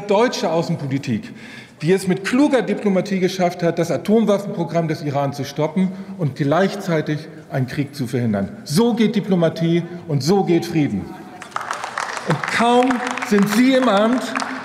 deutsche Außenpolitik, die es mit kluger Diplomatie geschafft hat, das Atomwaffenprogramm des Iran zu stoppen und gleichzeitig einen Krieg zu verhindern. So geht Diplomatie und so geht Frieden. Und kaum sind Sie im Amt,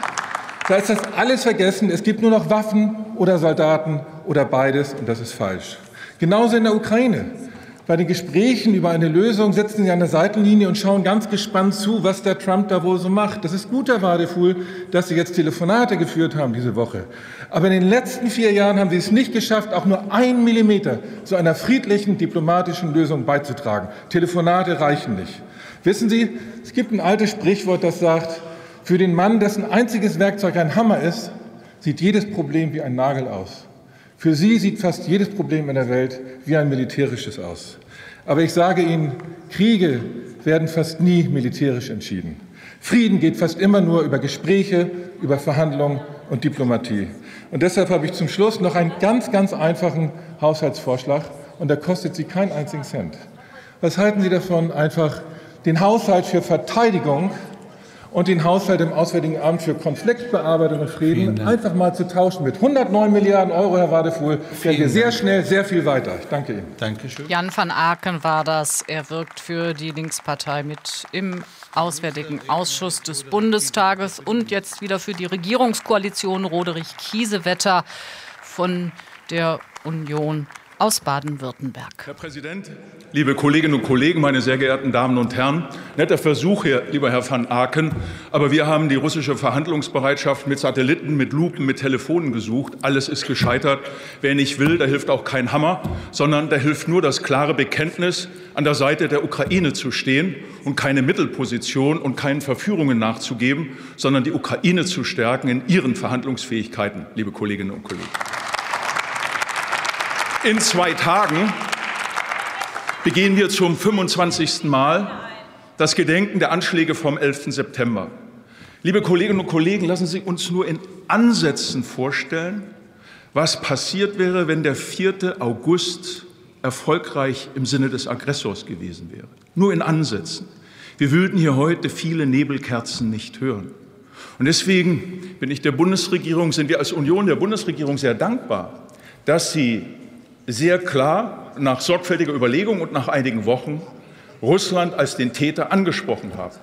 da ist das alles vergessen. Es gibt nur noch Waffen oder Soldaten oder beides, und das ist falsch. Genauso in der Ukraine. Bei den Gesprächen über eine Lösung sitzen Sie an der Seitenlinie und schauen ganz gespannt zu, was der Trump da wohl so macht. Das ist gut, Herr Wadefuhl, dass Sie jetzt Telefonate geführt haben diese Woche. Aber in den letzten 4 Jahren haben Sie es nicht geschafft, auch nur 1 Millimeter zu einer friedlichen, diplomatischen Lösung beizutragen. Telefonate reichen nicht. Wissen Sie, es gibt ein altes Sprichwort, das sagt, für den Mann, dessen einziges Werkzeug ein Hammer ist, sieht jedes Problem wie ein Nagel aus. Für Sie sieht fast jedes Problem in der Welt wie ein militärisches aus. Aber ich sage Ihnen, Kriege werden fast nie militärisch entschieden. Frieden geht fast immer nur über Gespräche, über Verhandlungen und Diplomatie. Und deshalb habe ich zum Schluss noch einen ganz, ganz einfachen Haushaltsvorschlag, und der kostet Sie keinen einzigen Cent. Was halten Sie davon, einfach den Haushalt für Verteidigung und den Haushalt im Auswärtigen Amt für Konfliktbearbeitung und Frieden einfach mal zu tauschen mit 109 Milliarden Euro, Herr Wadefuhl, wären wir sehr schnell sehr viel weiter. Ich danke Ihnen. Dankeschön. Jan van Aken war das. Er wirkt für die Linkspartei mit im Auswärtigen Ausschuss des Bundestages und jetzt wieder für die Regierungskoalition Roderich Kiesewetter von der Union aus Baden-Württemberg. Herr Präsident, liebe Kolleginnen und Kollegen, meine sehr geehrten Damen und Herren! Netter Versuch hier, lieber Herr van Aken, aber wir haben die russische Verhandlungsbereitschaft mit Satelliten, mit Lupen, mit Telefonen gesucht. Alles ist gescheitert. Wer nicht will, da hilft auch kein Hammer, sondern da hilft nur das klare Bekenntnis, an der Seite der Ukraine zu stehen und keine Mittelposition und keinen Verführungen nachzugeben, sondern die Ukraine zu stärken in ihren Verhandlungsfähigkeiten, liebe Kolleginnen und Kollegen. In 2 Tagen begehen wir zum 25. Mal das Gedenken der Anschläge vom 11. September. Liebe Kolleginnen und Kollegen, lassen Sie uns nur in Ansätzen vorstellen, was passiert wäre, wenn der 4. August erfolgreich im Sinne des Aggressors gewesen wäre. Nur in Ansätzen. Wir würden hier heute viele Nebelkerzen nicht hören. Und deswegen sind wir als Union der Bundesregierung sehr dankbar, dass sie sehr klar nach sorgfältiger Überlegung und nach einigen Wochen Russland als den Täter angesprochen haben.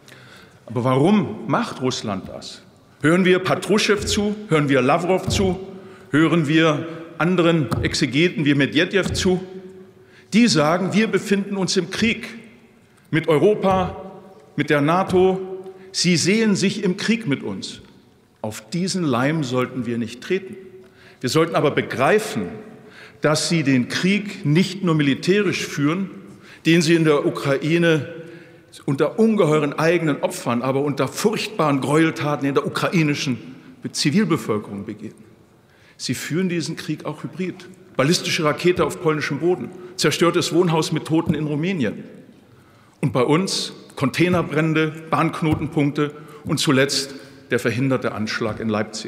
Aber warum macht Russland das? Hören wir Patruschew zu? Hören wir Lavrov zu? Hören wir anderen Exegeten wie Medvedev zu? Die sagen, wir befinden uns im Krieg mit Europa, mit der NATO. Sie sehen sich im Krieg mit uns. Auf diesen Leim sollten wir nicht treten. Wir sollten aber begreifen, dass sie den Krieg nicht nur militärisch führen, den sie in der Ukraine unter ungeheuren eigenen Opfern, aber unter furchtbaren Gräueltaten in der ukrainischen Zivilbevölkerung begehen. Sie führen diesen Krieg auch hybrid. Ballistische Rakete auf polnischem Boden, zerstörtes Wohnhaus mit Toten in Rumänien. Und bei uns Containerbrände, Bahnknotenpunkte und zuletzt der verhinderte Anschlag in Leipzig.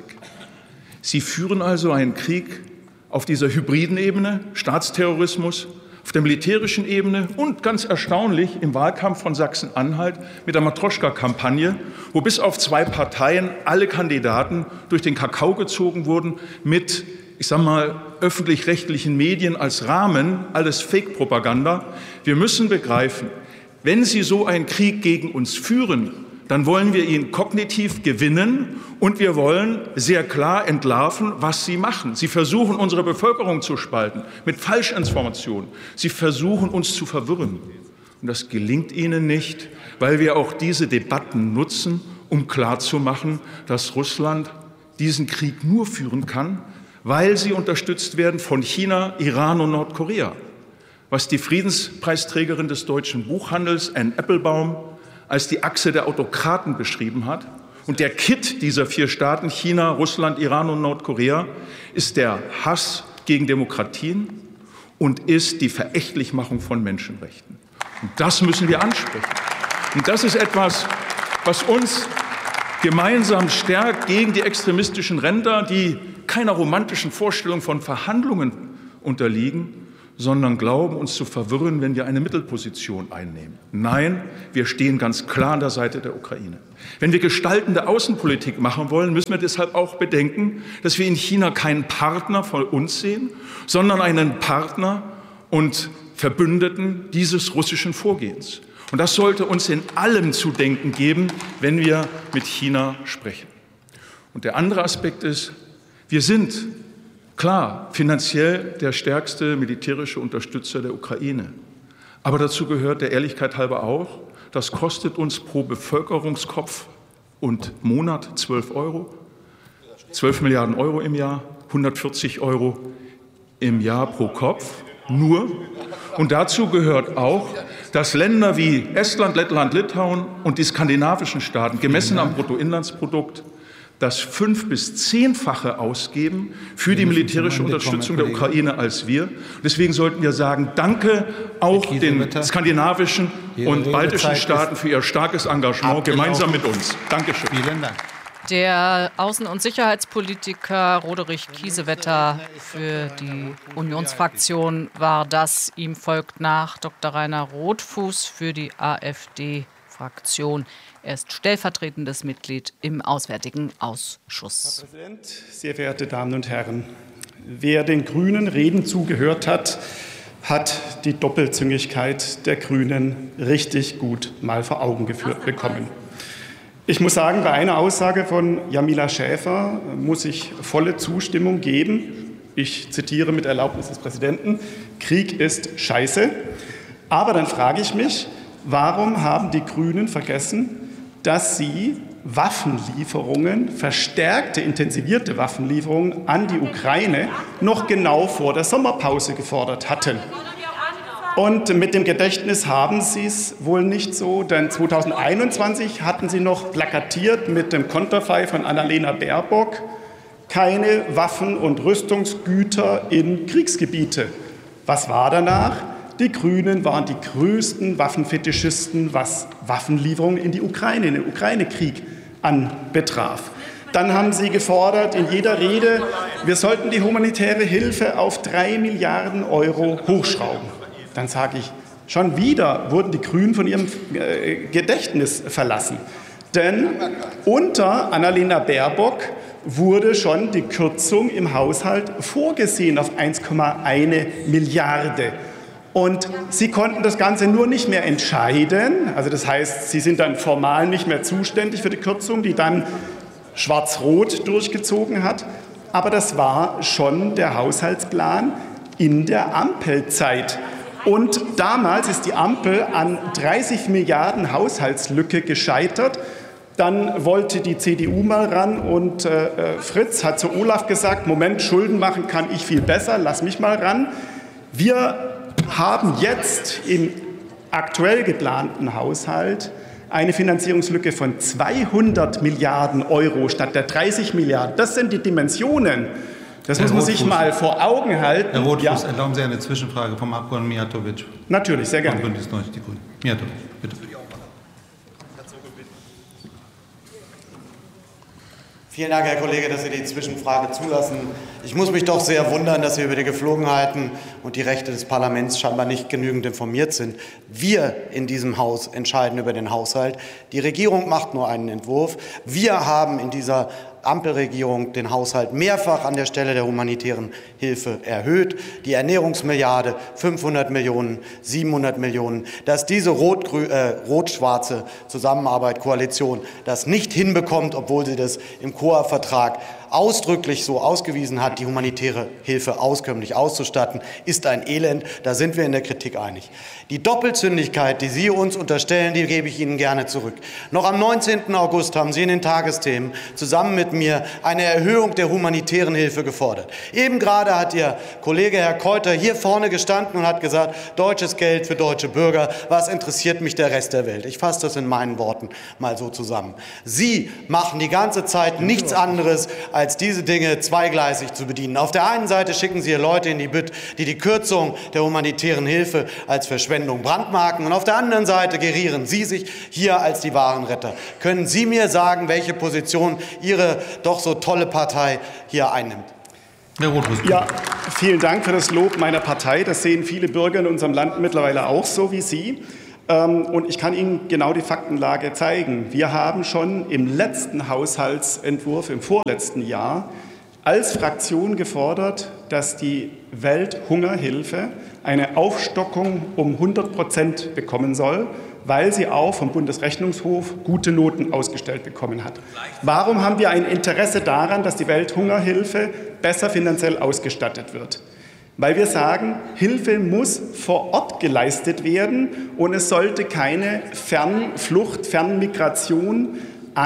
Sie führen also einen Krieg auf dieser hybriden Ebene, Staatsterrorismus, auf der militärischen Ebene und ganz erstaunlich im Wahlkampf von Sachsen-Anhalt mit der Matroschka-Kampagne, wo bis auf 2 Parteien alle Kandidaten durch den Kakao gezogen wurden mit, ich sage mal, öffentlich-rechtlichen Medien als Rahmen, alles Fake-Propaganda. Wir müssen begreifen, wenn Sie so einen Krieg gegen uns führen, dann wollen wir ihn kognitiv gewinnen und wir wollen sehr klar entlarven, was Sie machen. Sie versuchen, unsere Bevölkerung zu spalten mit Falschinformationen. Sie versuchen, uns zu verwirren. Und das gelingt Ihnen nicht, weil wir auch diese Debatten nutzen, um klarzumachen, dass Russland diesen Krieg nur führen kann, weil sie unterstützt werden von China, Iran und Nordkorea. Was die Friedenspreisträgerin des deutschen Buchhandels, Anne Applebaum, als die Achse der Autokraten beschrieben hat. Und der Kitt dieser 4 Staaten, China, Russland, Iran und Nordkorea, ist der Hass gegen Demokratien und ist die Verächtlichmachung von Menschenrechten. Und das müssen wir ansprechen. Und das ist etwas, was uns gemeinsam stärkt gegen die extremistischen Ränder, die keiner romantischen Vorstellung von Verhandlungen unterliegen, sondern glauben, uns zu verwirren, wenn wir eine Mittelposition einnehmen. Nein, wir stehen ganz klar an der Seite der Ukraine. Wenn wir gestaltende Außenpolitik machen wollen, müssen wir deshalb auch bedenken, dass wir in China keinen Partner von uns sehen, sondern einen Partner und Verbündeten dieses russischen Vorgehens. Und das sollte uns in allem zu denken geben, wenn wir mit China sprechen. Und der andere Aspekt ist, wir sind klar finanziell der stärkste militärische Unterstützer der Ukraine. Aber dazu gehört der Ehrlichkeit halber auch, das kostet uns pro Bevölkerungskopf und Monat 12 Euro, 12 Milliarden Euro im Jahr, 140 Euro im Jahr pro Kopf. Nur. Und dazu gehört auch, dass Länder wie Estland, Lettland, Litauen und die skandinavischen Staaten, gemessen am Bruttoinlandsprodukt, das 5- bis 10-fache ausgeben für die militärische Unterstützung der Ukraine als wir. Deswegen sollten wir sagen, danke auch den skandinavischen und baltischen Staaten für ihr starkes Engagement gemeinsam mit uns. Dankeschön. Vielen Dank. Der Außen- und Sicherheitspolitiker Roderich Kiesewetter für die Unionsfraktion war das. Ihm folgt nach Dr. Rainer Rothfuß für die AfD-Fraktion. Er ist stellvertretendes Mitglied im Auswärtigen Ausschuss. Herr Präsident, sehr verehrte Damen und Herren! Wer den Grünen Reden zugehört hat, hat die Doppelzüngigkeit der Grünen richtig gut mal vor Augen geführt bekommen. Ich muss sagen, bei einer Aussage von Jamila Schäfer muss ich volle Zustimmung geben. Ich zitiere mit Erlaubnis des Präsidenten: Krieg ist scheiße. Aber dann frage ich mich, warum haben die Grünen vergessen, dass sie Waffenlieferungen, verstärkte, intensivierte Waffenlieferungen an die Ukraine noch genau vor der Sommerpause gefordert hatten? Und mit dem Gedächtnis haben Sie es wohl nicht so, denn 2021 hatten Sie noch plakatiert mit dem Konterfei von Annalena Baerbock: keine Waffen- und Rüstungsgüter in Kriegsgebiete. Was war danach? Die Grünen waren die größten Waffenfetischisten, was Waffenlieferungen in die Ukraine, in den Ukraine-Krieg anbetraf. Dann haben Sie gefordert in jeder Rede, wir sollten die humanitäre Hilfe auf 3 Milliarden Euro hochschrauben. Dann sage ich, schon wieder wurden die Grünen von ihrem Gedächtnis verlassen. Denn unter Annalena Baerbock wurde schon die Kürzung im Haushalt vorgesehen auf 1,1 Milliarde. Und Sie konnten das Ganze nur nicht mehr entscheiden. Also das heißt, Sie sind dann formal nicht mehr zuständig für die Kürzung, die dann Schwarz-Rot durchgezogen hat. Aber das war schon der Haushaltsplan in der Ampelzeit. Und damals ist die Ampel an 30 Milliarden Haushaltslücke gescheitert. Dann wollte die CDU mal ran und Fritz hat zu Olaf gesagt, Moment, Schulden machen kann ich viel besser, lass mich mal ran. Wir haben jetzt im aktuell geplanten Haushalt eine Finanzierungslücke von 200 Milliarden Euro statt der 30 Milliarden. Das sind die Dimensionen. Das muss man sich mal vor Augen halten. Herr Rothfuß, erlauben Sie eine Zwischenfrage vom Abgeordneten Mijatovic. Natürlich, sehr gerne. Von Bündnis 90 Die Grünen. Mijatovic, bitte. Vielen Dank, Herr Kollege, dass Sie die Zwischenfrage zulassen. Ich muss mich doch sehr wundern, dass Sie über die Geflogenheiten und die Rechte des Parlaments scheinbar nicht genügend informiert sind. Wir in diesem Haus entscheiden über den Haushalt. Die Regierung macht nur einen Entwurf. Wir haben in dieser Ampelregierung den Haushalt mehrfach an der Stelle der humanitären Hilfe erhöht. Die Ernährungsmilliarde 500 Millionen, 700 Millionen. Dass diese rot-schwarze Zusammenarbeit, Koalition das nicht hinbekommt, obwohl sie das im COA-Vertrag ausdrücklich so ausgewiesen hat, die humanitäre Hilfe auskömmlich auszustatten, ist ein Elend. Da sind wir in der Kritik einig. Die Doppelzündigkeit, die Sie uns unterstellen, die gebe ich Ihnen gerne zurück. Noch am 19. August haben Sie in den Tagesthemen zusammen mit mir eine Erhöhung der humanitären Hilfe gefordert. Eben gerade hat Ihr Kollege Herr Keuter hier vorne gestanden und hat gesagt, deutsches Geld für deutsche Bürger, was interessiert mich der Rest der Welt? Ich fasse das in meinen Worten mal so zusammen. Sie machen die ganze Zeit nichts anderes, als diese Dinge zweigleisig zu bedienen. Auf der einen Seite schicken Sie Leute in die Bütt, die die Kürzung der humanitären Hilfe als Verschwendung brandmarken, und auf der anderen Seite gerieren Sie sich hier als die wahren Retter. Können Sie mir sagen, welche Position Ihre doch so tolle Partei hier einnimmt? Herr Rothfuss. Ja, vielen Dank für das Lob meiner Partei. Das sehen viele Bürger in unserem Land mittlerweile auch so wie Sie. Und ich kann Ihnen genau die Faktenlage zeigen. Wir haben schon im letzten Haushaltsentwurf, im vorletzten Jahr, als Fraktion gefordert, dass die Welthungerhilfe eine Aufstockung um 100% bekommen soll, weil sie auch vom Bundesrechnungshof gute Noten ausgestellt bekommen hat. Warum haben wir ein Interesse daran, dass die Welthungerhilfe besser finanziell ausgestattet wird? Weil wir sagen, Hilfe muss vor Ort geleistet werden und es sollte keine Fernflucht, Fernmigration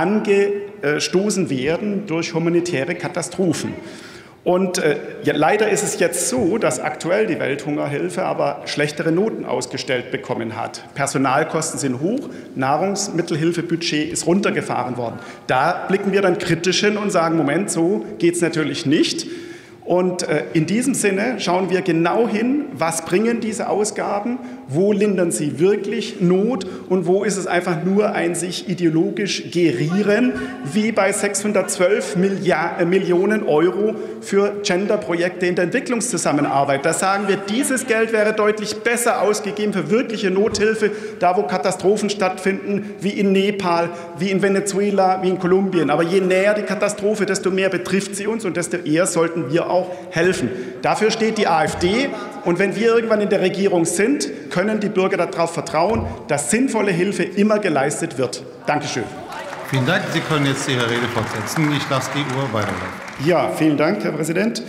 angestoßen werden durch humanitäre Katastrophen. Und leider ist es jetzt so, dass aktuell die Welthungerhilfe aber schlechtere Noten ausgestellt bekommen hat. Personalkosten sind hoch, Nahrungsmittelhilfebudget ist runtergefahren worden. Da blicken wir dann kritisch hin und sagen, Moment, so geht es natürlich nicht. Und in diesem Sinne schauen wir genau hin, was bringen diese Ausgaben, wo lindern sie wirklich Not und wo ist es einfach nur ein sich ideologisch gerieren, wie bei 612 Millionen Euro für Genderprojekte in der Entwicklungszusammenarbeit. Da sagen wir, dieses Geld wäre deutlich besser ausgegeben für wirkliche Nothilfe, da wo Katastrophen stattfinden, wie in Nepal, wie in Venezuela, wie in Kolumbien. Aber je näher die Katastrophe, desto mehr betrifft sie uns und desto eher sollten wir auch helfen. Dafür steht die AfD. Und wenn wir irgendwann in der Regierung sind, können die Bürger darauf vertrauen, dass sinnvolle Hilfe immer geleistet wird. Dankeschön. Vielen Dank. Sie können jetzt Ihre Rede fortsetzen. Ich lasse die Uhr weiterlaufen. Ja, vielen Dank, Herr Präsident.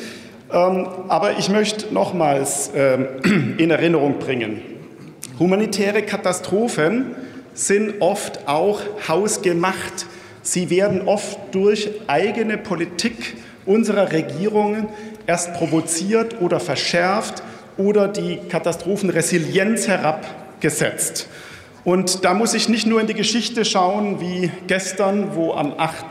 Aber ich möchte nochmals in Erinnerung bringen, humanitäre Katastrophen sind oft auch hausgemacht. Sie werden oft durch eigene Politik unserer Regierungen erst provoziert oder verschärft oder die Katastrophenresilienz herabgesetzt. Und da muss ich nicht nur in die Geschichte schauen, wie gestern, wo am 8.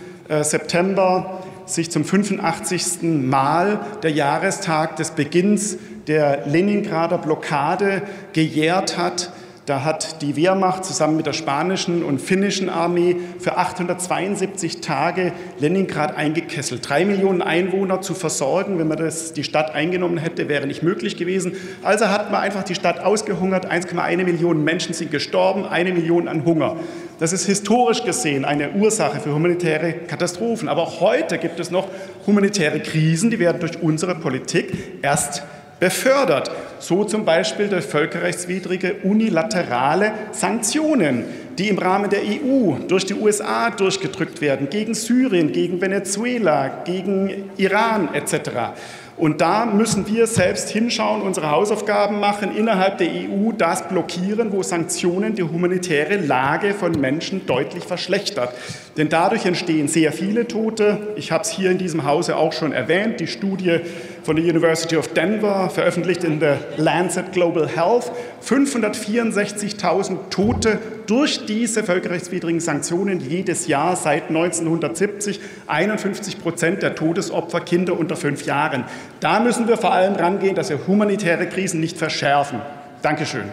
September sich zum 85. Mal der Jahrestag des Beginns der Leningrader Blockade gejährt hat. Da hat die Wehrmacht zusammen mit der spanischen und finnischen Armee für 872 Tage Leningrad eingekesselt. 3 Millionen Einwohner zu versorgen, wenn man die Stadt eingenommen hätte, wäre nicht möglich gewesen. Also hat man einfach die Stadt ausgehungert. 1,1 Millionen Menschen sind gestorben, 1 Million an Hunger. Das ist historisch gesehen eine Ursache für humanitäre Katastrophen. Aber auch heute gibt es noch humanitäre Krisen, die werden durch unsere Politik erst befördert. So zum Beispiel durch völkerrechtswidrige unilaterale Sanktionen, die im Rahmen der EU durch die USA durchgedrückt werden, gegen Syrien, gegen Venezuela, gegen Iran etc. Und da müssen wir selbst hinschauen, unsere Hausaufgaben machen, innerhalb der EU das blockieren, wo Sanktionen die humanitäre Lage von Menschen deutlich verschlechtert. Denn dadurch entstehen sehr viele Tote. Ich habe es hier in diesem Hause auch schon erwähnt, die Studie von der University of Denver, veröffentlicht in der Lancet Global Health, 564.000 Tote durch diese völkerrechtswidrigen Sanktionen jedes Jahr seit 1970, 51% der Todesopfer Kinder unter 5 Jahren. Da müssen wir vor allem rangehen, dass wir humanitäre Krisen nicht verschärfen. Dankeschön.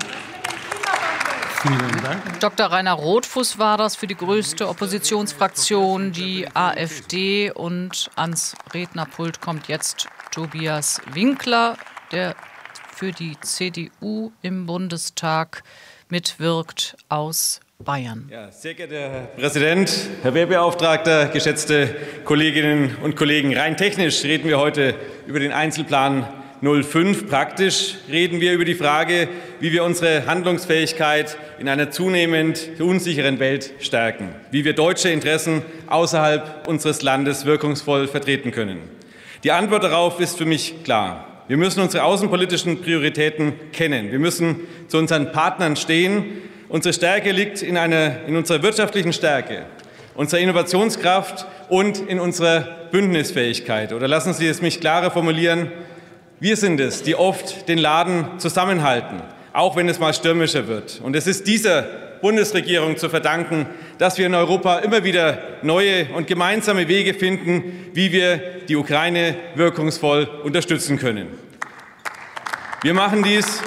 Vielen Dank. Dr. Rainer Rothfuss war das für die größte Oppositionsfraktion, die AfD. Und ans Rednerpult kommt jetzt Tobias Winkler, der für die CDU im Bundestag mitwirkt aus Bayern. Ja, sehr geehrter Herr Präsident, Herr Wehrbeauftragter, geschätzte Kolleginnen und Kollegen! Rein technisch reden wir heute über den Einzelplan 05. Praktisch reden wir über die Frage, wie wir unsere Handlungsfähigkeit in einer zunehmend unsicheren Welt stärken, wie wir deutsche Interessen außerhalb unseres Landes wirkungsvoll vertreten können. Die Antwort darauf ist für mich klar. Wir müssen unsere außenpolitischen Prioritäten kennen. Wir müssen zu unseren Partnern stehen. Unsere Stärke liegt in unserer wirtschaftlichen Stärke, unserer Innovationskraft und in unserer Bündnisfähigkeit. Oder lassen Sie es mich klarer formulieren. Wir sind es, die oft den Laden zusammenhalten, auch wenn es mal stürmischer wird. Und es ist dieser Bundesregierung zu verdanken, dass wir in Europa immer wieder neue und gemeinsame Wege finden, wie wir die Ukraine wirkungsvoll unterstützen können. Wir machen dies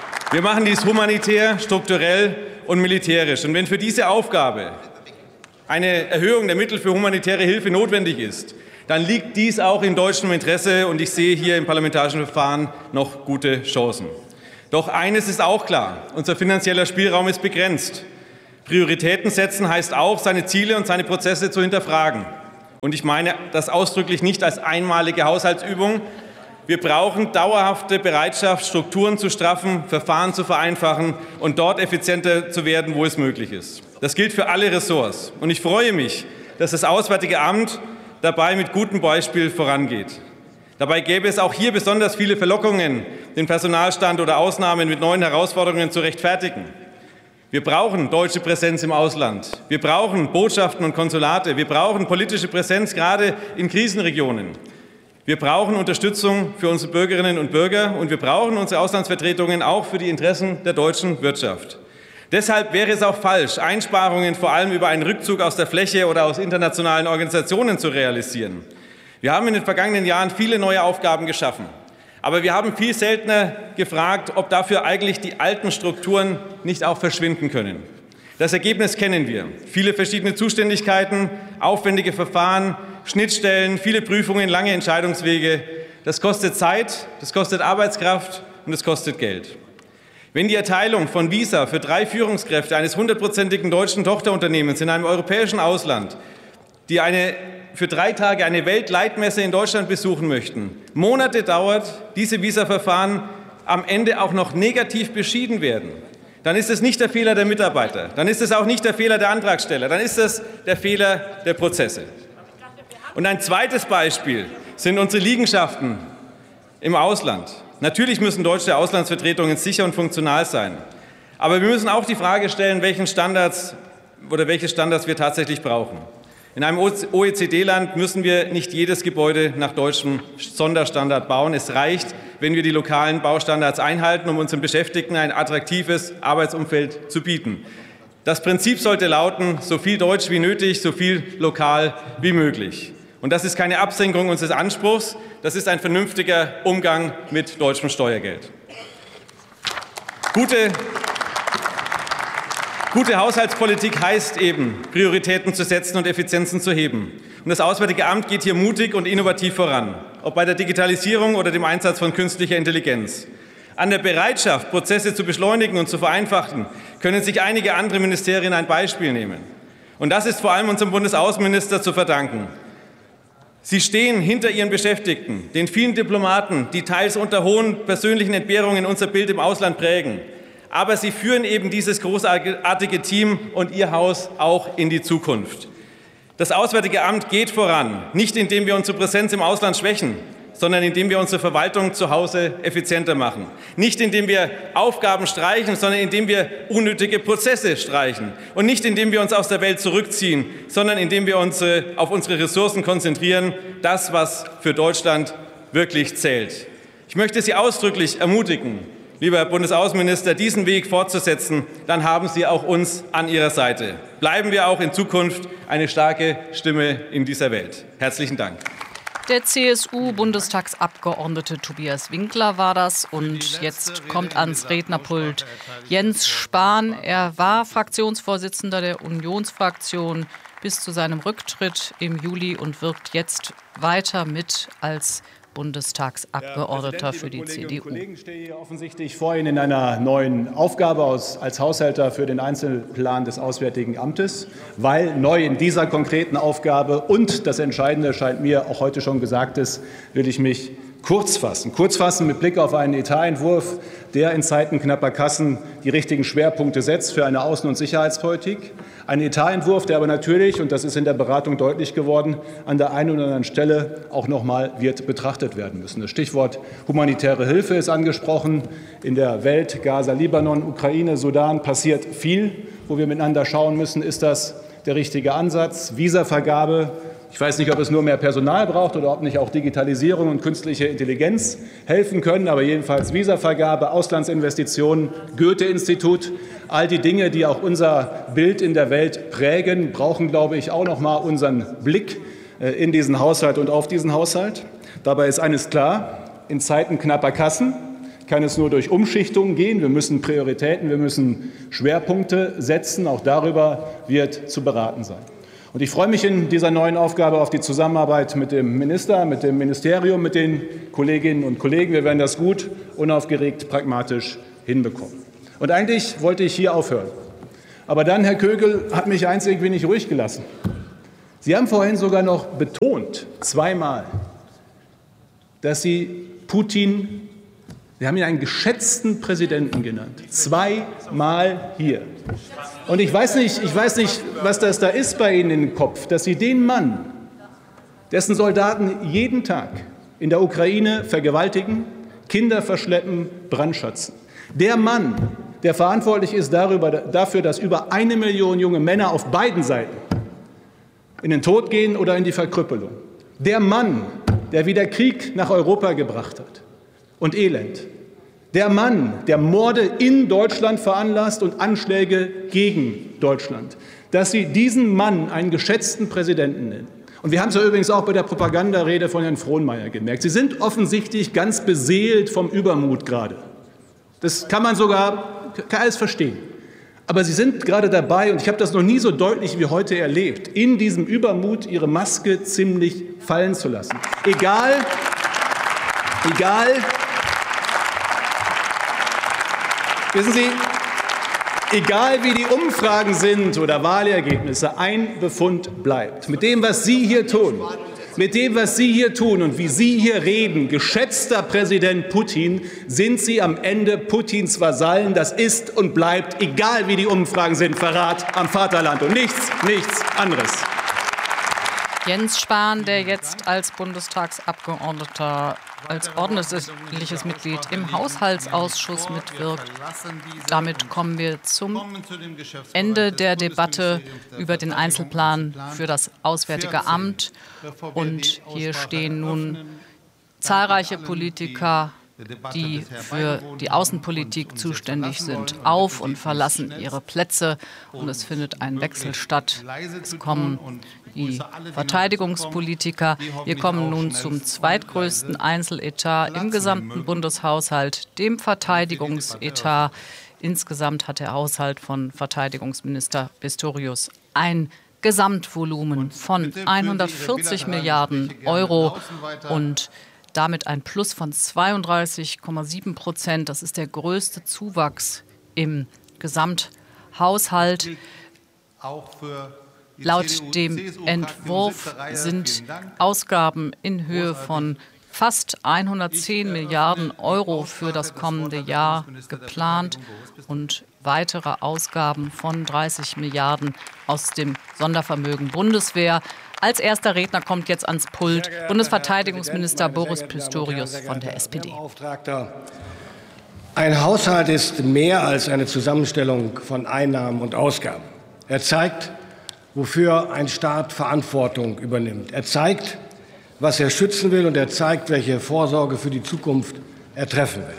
humanitär, strukturell und militärisch. Und wenn für diese Aufgabe eine Erhöhung der Mittel für humanitäre Hilfe notwendig ist, dann liegt dies auch in deutschem Interesse, und ich sehe hier im parlamentarischen Verfahren noch gute Chancen. Doch eines ist auch klar: Unser finanzieller Spielraum ist begrenzt. Prioritäten setzen heißt auch, seine Ziele und seine Prozesse zu hinterfragen. Und ich meine das ausdrücklich nicht als einmalige Haushaltsübung. Wir brauchen dauerhafte Bereitschaft, Strukturen zu straffen, Verfahren zu vereinfachen und dort effizienter zu werden, wo es möglich ist. Das gilt für alle Ressorts. Und ich freue mich, dass das Auswärtige Amt dabei mit gutem Beispiel vorangeht. Dabei gäbe es auch hier besonders viele Verlockungen, den Personalstand oder Ausnahmen mit neuen Herausforderungen zu rechtfertigen. Wir brauchen deutsche Präsenz im Ausland. Wir brauchen Botschaften und Konsulate. Wir brauchen politische Präsenz, gerade in Krisenregionen. Wir brauchen Unterstützung für unsere Bürgerinnen und Bürger, und wir brauchen unsere Auslandsvertretungen auch für die Interessen der deutschen Wirtschaft. Deshalb wäre es auch falsch, Einsparungen vor allem über einen Rückzug aus der Fläche oder aus internationalen Organisationen zu realisieren. Wir haben in den vergangenen Jahren viele neue Aufgaben geschaffen. Aber wir haben viel seltener gefragt, ob dafür eigentlich die alten Strukturen nicht auch verschwinden können. Das Ergebnis kennen wir: viele verschiedene Zuständigkeiten, aufwendige Verfahren, Schnittstellen, viele Prüfungen, lange Entscheidungswege. Das kostet Zeit, das kostet Arbeitskraft und es kostet Geld. Wenn die Erteilung von Visa für 3 Führungskräfte eines 100%igen deutschen Tochterunternehmens in einem europäischen Ausland, die für 3 Tage eine Weltleitmesse in Deutschland besuchen möchten, Monate dauert, diese Visa-Verfahren am Ende auch noch negativ beschieden werden, dann ist es nicht der Fehler der Mitarbeiter, dann ist es auch nicht der Fehler der Antragsteller, dann ist es der Fehler der Prozesse. Und ein zweites Beispiel sind unsere Liegenschaften im Ausland. Natürlich müssen deutsche Auslandsvertretungen sicher und funktional sein. Aber wir müssen auch die Frage stellen, welche Standards wir tatsächlich brauchen. In einem OECD-Land müssen wir nicht jedes Gebäude nach deutschem Sonderstandard bauen. Es reicht, wenn wir die lokalen Baustandards einhalten, um unseren Beschäftigten ein attraktives Arbeitsumfeld zu bieten. Das Prinzip sollte lauten: so viel Deutsch wie nötig, so viel lokal wie möglich. Und das ist keine Absenkung unseres Anspruchs, das ist ein vernünftiger Umgang mit deutschem Steuergeld. Gute Haushaltspolitik heißt eben, Prioritäten zu setzen und Effizienzen zu heben. Und das Auswärtige Amt geht hier mutig und innovativ voran, ob bei der Digitalisierung oder dem Einsatz von künstlicher Intelligenz. An der Bereitschaft, Prozesse zu beschleunigen und zu vereinfachen, können sich einige andere Ministerien ein Beispiel nehmen. Und das ist vor allem unserem Bundesaußenminister zu verdanken. Sie stehen hinter ihren Beschäftigten, den vielen Diplomaten, die teils unter hohen persönlichen Entbehrungen unser Bild im Ausland prägen. Aber sie führen eben dieses großartige Team und ihr Haus auch in die Zukunft. Das Auswärtige Amt geht voran, nicht indem wir unsere Präsenz im Ausland schwächen, sondern indem wir unsere Verwaltung zu Hause effizienter machen. Nicht indem wir Aufgaben streichen, sondern indem wir unnötige Prozesse streichen. Und nicht indem wir uns aus der Welt zurückziehen, sondern indem wir uns auf unsere Ressourcen konzentrieren, das, was für Deutschland wirklich zählt. Ich möchte Sie ausdrücklich ermutigen, lieber Herr Bundesaußenminister, diesen Weg fortzusetzen, dann haben Sie auch uns an Ihrer Seite. Bleiben wir auch in Zukunft eine starke Stimme in dieser Welt. Herzlichen Dank. Der CSU-Bundestagsabgeordnete Tobias Winkler war das. Und jetzt kommt ans Rednerpult Jens Spahn. Er war Fraktionsvorsitzender der Unionsfraktion bis zu seinem Rücktritt im Juli und wirkt jetzt weiter mit als Bundestagsabgeordneter für die CDU. Ich stehe hier offensichtlich vor Ihnen in einer neuen Aufgabe als Haushälter für den Einzelplan des Auswärtigen Amtes, weil neu in dieser konkreten Aufgabe und das Entscheidende scheint mir auch heute schon gesagt ist, will ich mich kurz fassen mit Blick auf einen Etatentwurf, der in Zeiten knapper Kassen die richtigen Schwerpunkte setzt für eine Außen- und Sicherheitspolitik. Ein Etatentwurf, der aber natürlich, und das ist in der Beratung deutlich geworden, an der einen oder anderen Stelle auch noch mal wird betrachtet werden müssen. Das Stichwort humanitäre Hilfe ist angesprochen. In der Welt, Gaza, Libanon, Ukraine, Sudan passiert viel, wo wir miteinander schauen müssen, ist das der richtige Ansatz? Visavergabe. Ich weiß nicht, ob es nur mehr Personal braucht oder ob nicht auch Digitalisierung und künstliche Intelligenz helfen können, aber jedenfalls Visavergabe, Auslandsinvestitionen, Goethe-Institut, all die Dinge, die auch unser Bild in der Welt prägen, brauchen, glaube ich, auch noch mal unseren Blick in diesen Haushalt und auf diesen Haushalt. Dabei ist eines klar: In Zeiten knapper Kassen kann es nur durch Umschichtungen gehen. Wir müssen Prioritäten, wir müssen Schwerpunkte setzen. Auch darüber wird zu beraten sein. Und ich freue mich in dieser neuen Aufgabe auf die Zusammenarbeit mit dem Minister, mit dem Ministerium, mit den Kolleginnen und Kollegen. Wir werden das gut, unaufgeregt, pragmatisch hinbekommen. Und eigentlich wollte ich hier aufhören. Aber dann, Herr Kögel, hat mich eins irgendwie nicht ruhig gelassen. Sie haben vorhin sogar noch betont, zweimal, dass Sie Putin, Sie haben ihn einen geschätzten Präsidenten genannt, zweimal hier. Und ich weiß nicht, was das da ist bei Ihnen im Kopf, dass Sie den Mann, dessen Soldaten jeden Tag in der Ukraine vergewaltigen, Kinder verschleppen, brandschatzen, der Mann, der verantwortlich ist dafür, dass über 1 Million junge Männer auf beiden Seiten in den Tod gehen oder in die Verkrüppelung, der Mann, der wieder Krieg nach Europa gebracht hat und Elend, der Mann, der Morde in Deutschland veranlasst und Anschläge gegen Deutschland, dass Sie diesen Mann einen geschätzten Präsidenten nennen. Und wir haben es ja übrigens auch bei der Propagandarede von Herrn Frohnmeier gemerkt. Sie sind offensichtlich ganz beseelt vom Übermut gerade. Das kann man alles verstehen. Aber Sie sind gerade dabei, und ich habe das noch nie so deutlich wie heute erlebt, in diesem Übermut Ihre Maske ziemlich fallen zu lassen. Egal wissen Sie, egal wie die Umfragen sind oder Wahlergebnisse, ein Befund bleibt. Mit dem, was Sie hier tun und wie Sie hier reden, geschätzter Präsident Putin, sind Sie am Ende Putins Vasallen. Das ist und bleibt, egal wie die Umfragen sind, Verrat am Vaterland und nichts anderes. Jens Spahn, der jetzt als Bundestagsabgeordneter, als ordentliches Mitglied im Haushaltsausschuss mitwirkt. Damit kommen wir zum Ende der Debatte über den Einzelplan für das Auswärtige Amt. Und hier stehen nun zahlreiche Politiker, die für die Außenpolitik zuständig sind, auf und verlassen ihre Plätze. Und es findet ein Wechsel statt. Es kommen die Verteidigungspolitiker. Wir kommen nun zum zweitgrößten Einzeletat im gesamten Bundeshaushalt, dem Verteidigungsetat. Insgesamt hat der Haushalt von Verteidigungsminister Pistorius ein Gesamtvolumen von 140 Milliarden Euro und damit ein Plus von 32,7%. Das ist der größte Zuwachs im Gesamthaushalt. Laut dem Entwurf sind Ausgaben in Höhe von fast 110 Milliarden Euro für das kommende Jahr geplant und weitere Ausgaben von 30 Milliarden aus dem Sondervermögen Bundeswehr. Als erster Redner kommt jetzt ans Pult Bundesverteidigungsminister Boris Pistorius von der SPD. Ein Haushalt ist mehr als eine Zusammenstellung von Einnahmen und Ausgaben. Er zeigt, wofür ein Staat Verantwortung übernimmt. Er zeigt, was er schützen will, und er zeigt, welche Vorsorge für die Zukunft er treffen will.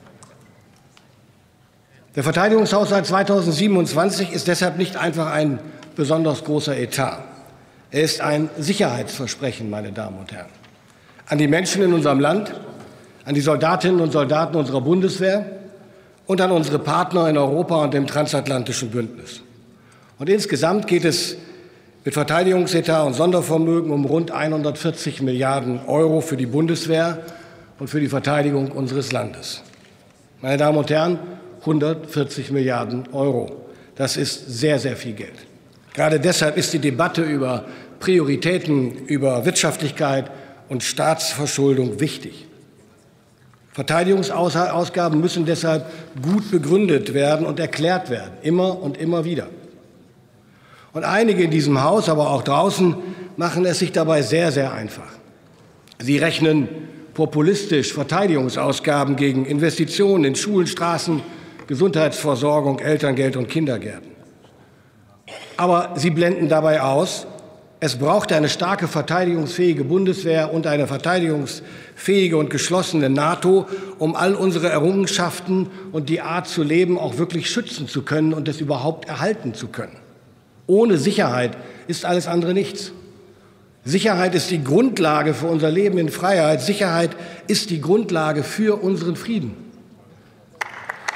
Der Verteidigungshaushalt 2027 ist deshalb nicht einfach ein besonders großer Etat. Er ist ein Sicherheitsversprechen, meine Damen und Herren, an die Menschen in unserem Land, an die Soldatinnen und Soldaten unserer Bundeswehr und an unsere Partner in Europa und dem transatlantischen Bündnis. Und insgesamt geht es mit Verteidigungsetat und Sondervermögen um rund 140 Milliarden Euro für die Bundeswehr und für die Verteidigung unseres Landes. Meine Damen und Herren, 140 Milliarden Euro. Das ist sehr, sehr viel Geld. Gerade deshalb ist die Debatte über Prioritäten, über Wirtschaftlichkeit und Staatsverschuldung wichtig. Verteidigungsausgaben müssen deshalb gut begründet werden und erklärt werden, immer und immer wieder. Und einige in diesem Haus, aber auch draußen, machen es sich dabei sehr, sehr einfach. Sie rechnen populistisch Verteidigungsausgaben gegen Investitionen in Schulen, Straßen, Gesundheitsversorgung, Elterngeld und Kindergärten. Aber sie blenden dabei aus, es braucht eine starke verteidigungsfähige Bundeswehr und eine verteidigungsfähige und geschlossene NATO, um all unsere Errungenschaften und die Art zu leben auch wirklich schützen zu können und es überhaupt erhalten zu können. Ohne Sicherheit ist alles andere nichts. Sicherheit ist die Grundlage für unser Leben in Freiheit. Sicherheit ist die Grundlage für unseren Frieden.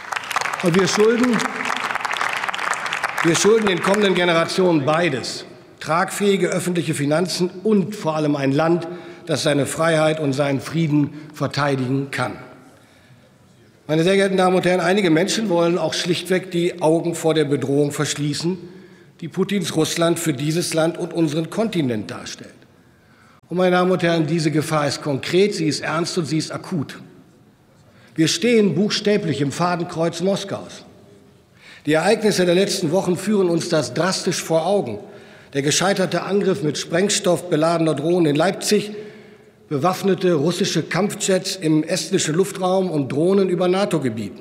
Und wir schulden den kommenden Generationen beides. tragfähige öffentliche Finanzen und vor allem ein Land, das seine Freiheit und seinen Frieden verteidigen kann. Meine sehr geehrten Damen und Herren, einige Menschen wollen auch schlichtweg die Augen vor der Bedrohung verschließen, die Putins Russland für dieses Land und unseren Kontinent darstellt. Und meine Damen und Herren, diese Gefahr ist konkret, sie ist ernst und sie ist akut. Wir stehen buchstäblich im Fadenkreuz Moskaus. Die Ereignisse der letzten Wochen führen uns das drastisch vor Augen. Der gescheiterte Angriff mit Sprengstoff beladener Drohnen in Leipzig, bewaffnete russische Kampfjets im estnischen Luftraum und Drohnen über NATO-Gebieten.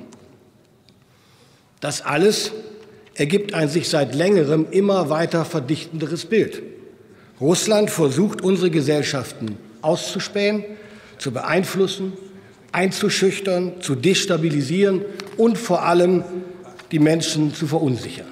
Das alles ergibt ein sich seit längerem immer weiter verdichtenderes Bild. Russland versucht, unsere Gesellschaften auszuspähen, zu beeinflussen, einzuschüchtern, zu destabilisieren und vor allem die Menschen zu verunsichern.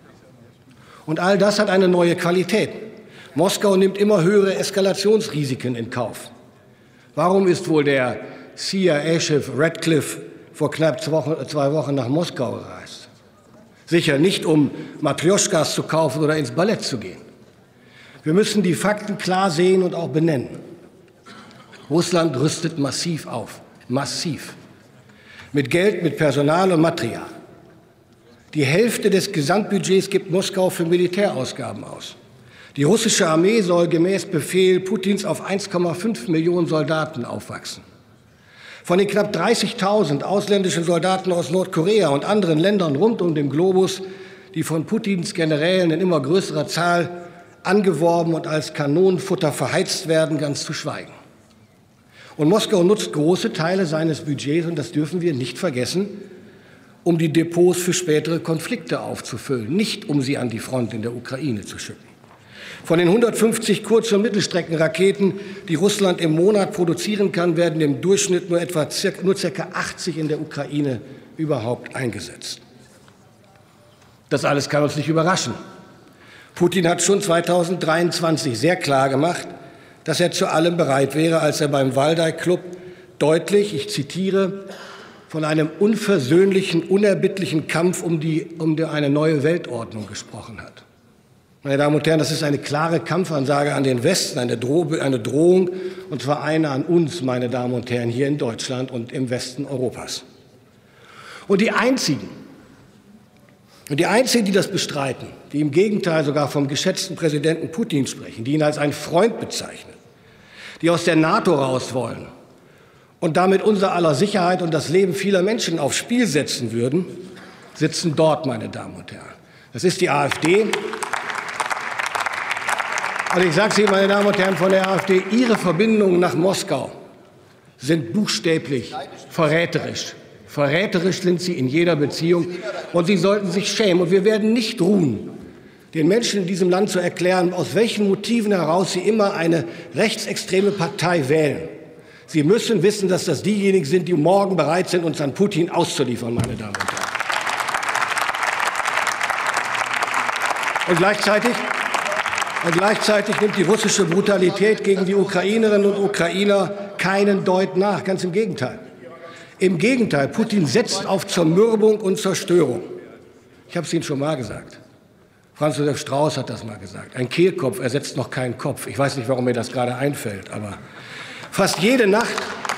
Und all das hat eine neue Qualität. Moskau nimmt immer höhere Eskalationsrisiken in Kauf. Warum ist wohl der CIA-Chef Radcliffe vor knapp 2 Wochen nach Moskau gereist? Sicher nicht, um Matrjoschkas zu kaufen oder ins Ballett zu gehen. Wir müssen die Fakten klar sehen und auch benennen. Russland rüstet massiv auf. Massiv. Mit Geld, mit Personal und Material. Die Hälfte des Gesamtbudgets gibt Moskau für Militärausgaben aus. Die russische Armee soll gemäß Befehl Putins auf 1,5 Millionen Soldaten aufwachsen. Von den knapp 30.000 ausländischen Soldaten aus Nordkorea und anderen Ländern rund um den Globus, die von Putins Generälen in immer größerer Zahl angeworben und als Kanonenfutter verheizt werden, ganz zu schweigen. Und Moskau nutzt große Teile seines Budgets, und das dürfen wir nicht vergessen, um die Depots für spätere Konflikte aufzufüllen, nicht um sie an die Front in der Ukraine zu schicken. Von den 150 Kurz- und Mittelstreckenraketen, die Russland im Monat produzieren kann, werden im Durchschnitt nur ca. 80 in der Ukraine überhaupt eingesetzt. Das alles kann uns nicht überraschen. Putin hat schon 2023 sehr klar gemacht, dass er zu allem bereit wäre, als er beim Waldai Club deutlich, ich zitiere, von einem unversöhnlichen, unerbittlichen Kampf um eine neue Weltordnung gesprochen hat. Meine Damen und Herren, das ist eine klare Kampfansage an den Westen, eine Drohung, und zwar eine an uns, meine Damen und Herren, hier in Deutschland und im Westen Europas. Und die Einzigen, die das bestreiten, die im Gegenteil sogar vom geschätzten Präsidenten Putin sprechen, die ihn als einen Freund bezeichnen, die aus der NATO raus wollen und damit unser aller Sicherheit und das Leben vieler Menschen aufs Spiel setzen würden, sitzen dort, meine Damen und Herren. Das ist die AfD. Und ich sage Ihnen, meine Damen und Herren von der AfD, Ihre Verbindungen nach Moskau sind buchstäblich verräterisch. Verräterisch sind sie in jeder Beziehung, und Sie sollten sich schämen. Und wir werden nicht ruhen, den Menschen in diesem Land zu erklären, aus welchen Motiven heraus sie immer eine rechtsextreme Partei wählen. Sie müssen wissen, dass das diejenigen sind, die morgen bereit sind, uns an Putin auszuliefern, meine Damen und Herren. Und gleichzeitig nimmt die russische Brutalität gegen die Ukrainerinnen und Ukrainer keinen Deut nach. Ganz im Gegenteil. Im Gegenteil, Putin setzt auf Zermürbung und Zerstörung. Ich habe es Ihnen schon mal gesagt. Franz Josef Strauß hat das mal gesagt. Ein Kehlkopf ersetzt noch keinen Kopf. Ich weiß nicht, warum mir das gerade einfällt, aber fast jede Nacht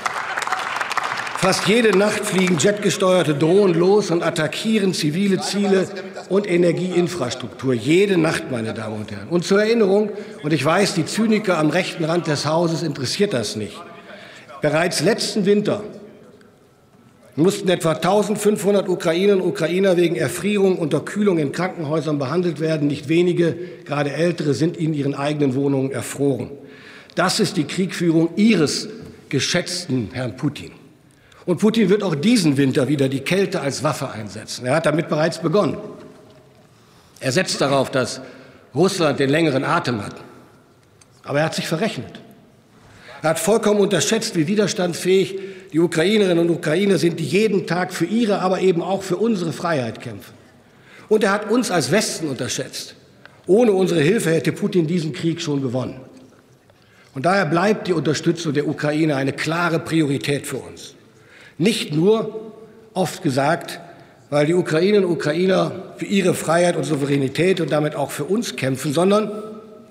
fliegen jetgesteuerte Drohnen los und attackieren zivile Ziele und Energieinfrastruktur. Jede Nacht, meine Damen und Herren. Und zur Erinnerung, und ich weiß, die Zyniker am rechten Rand des Hauses interessiert das nicht. Bereits letzten Winter mussten etwa 1.500 Ukrainerinnen und Ukrainer wegen Erfrierung und Unterkühlung in Krankenhäusern behandelt werden. Nicht wenige, gerade Ältere, sind in ihren eigenen Wohnungen erfroren. Das ist die Kriegführung Ihres geschätzten Herrn Putin. Und Putin wird auch diesen Winter wieder die Kälte als Waffe einsetzen. Er hat damit bereits begonnen. Er setzt darauf, dass Russland den längeren Atem hat. Aber er hat sich verrechnet. Er hat vollkommen unterschätzt, wie widerstandsfähig die Ukrainerinnen und Ukrainer sind, die jeden Tag für ihre, aber eben auch für unsere Freiheit kämpfen. Und er hat uns als Westen unterschätzt. Ohne unsere Hilfe hätte Putin diesen Krieg schon gewonnen. Und daher bleibt die Unterstützung der Ukraine eine klare Priorität für uns. Nicht nur, oft gesagt, weil die Ukrainerinnen und Ukrainer für ihre Freiheit und Souveränität und damit auch für uns kämpfen, sondern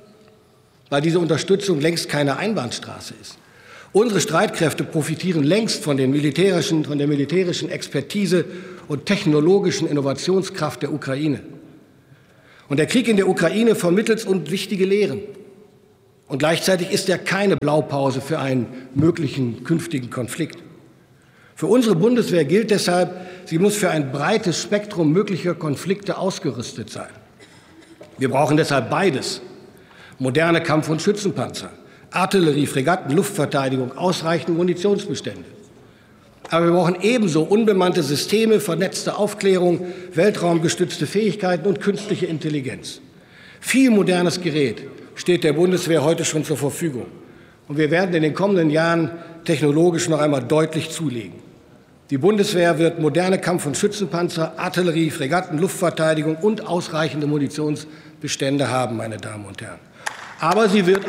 weil diese Unterstützung längst keine Einbahnstraße ist. Unsere Streitkräfte profitieren längst von der militärischen Expertise und technologischen Innovationskraft der Ukraine. Und der Krieg in der Ukraine vermittelt uns wichtige Lehren. Und gleichzeitig ist er keine Blaupause für einen möglichen künftigen Konflikt. Für unsere Bundeswehr gilt deshalb, sie muss für ein breites Spektrum möglicher Konflikte ausgerüstet sein. Wir brauchen deshalb beides: moderne Kampf- und Schützenpanzer, Artillerie, Fregatten, Luftverteidigung, ausreichende Munitionsbestände. Aber wir brauchen ebenso unbemannte Systeme, vernetzte Aufklärung, weltraumgestützte Fähigkeiten und künstliche Intelligenz. Viel modernes Gerät steht der Bundeswehr heute schon zur Verfügung. Und wir werden in den kommenden Jahren technologisch noch einmal deutlich zulegen. Die Bundeswehr wird moderne Kampf- und Schützenpanzer, Artillerie, Fregatten, Luftverteidigung und ausreichende Munitionsbestände haben, meine Damen und Herren. Aber sie wird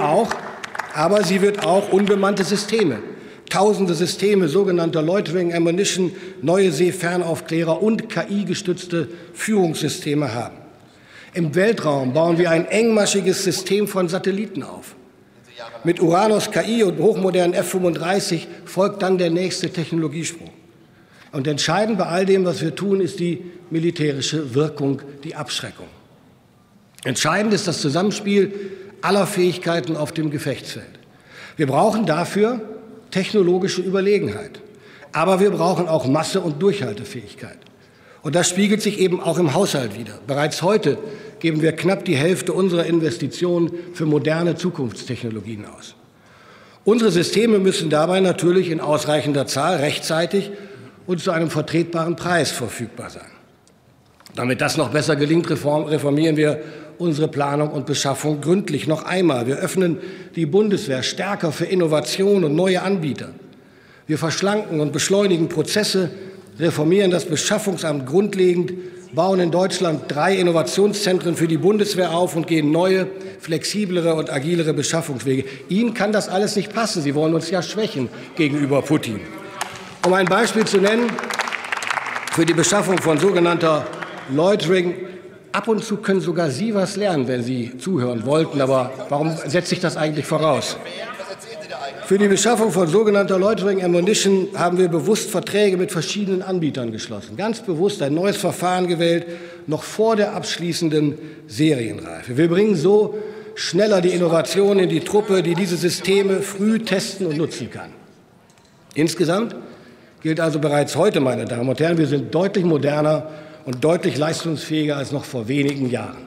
auch unbemannte Systeme, tausende Systeme sogenannter Loitering Ammunition, neue Seefernaufklärer und KI-gestützte Führungssysteme haben. Im Weltraum bauen wir ein engmaschiges System von Satelliten auf. Mit Uranus KI und hochmodernen F-35 folgt dann der nächste Technologiesprung. Und entscheidend bei all dem, was wir tun, ist die militärische Wirkung, die Abschreckung. Entscheidend ist das Zusammenspiel aller Fähigkeiten auf dem Gefechtsfeld. Wir brauchen dafür technologische Überlegenheit. Aber wir brauchen auch Masse und Durchhaltefähigkeit. Und das spiegelt sich eben auch im Haushalt wider. Bereits heute geben wir knapp die Hälfte unserer Investitionen für moderne Zukunftstechnologien aus. Unsere Systeme müssen dabei natürlich in ausreichender Zahl rechtzeitig und zu einem vertretbaren Preis verfügbar sein. Damit das noch besser gelingt, reformieren wir unsere Planung und Beschaffung gründlich noch einmal. Wir öffnen die Bundeswehr stärker für Innovation und neue Anbieter. Wir verschlanken und beschleunigen Prozesse, reformieren das Beschaffungsamt grundlegend, bauen in Deutschland 3 Innovationszentren für die Bundeswehr auf und gehen neue, flexiblere und agilere Beschaffungswege. Ihnen kann das alles nicht passen. Sie wollen uns ja schwächen gegenüber Putin. Um ein Beispiel zu nennen, für die Beschaffung von sogenannter Loitering. Ab und zu können sogar Sie was lernen, wenn Sie zuhören wollten. Aber warum setze ich das eigentlich voraus? Für die Beschaffung von sogenannter Loitering Ammunition haben wir bewusst Verträge mit verschiedenen Anbietern geschlossen. Ganz bewusst ein neues Verfahren gewählt, noch vor der abschließenden Serienreife. Wir bringen so schneller die Innovation in die Truppe, die diese Systeme früh testen und nutzen kann. Insgesamt gilt also bereits heute, meine Damen und Herren, wir sind deutlich moderner und deutlich leistungsfähiger als noch vor wenigen Jahren.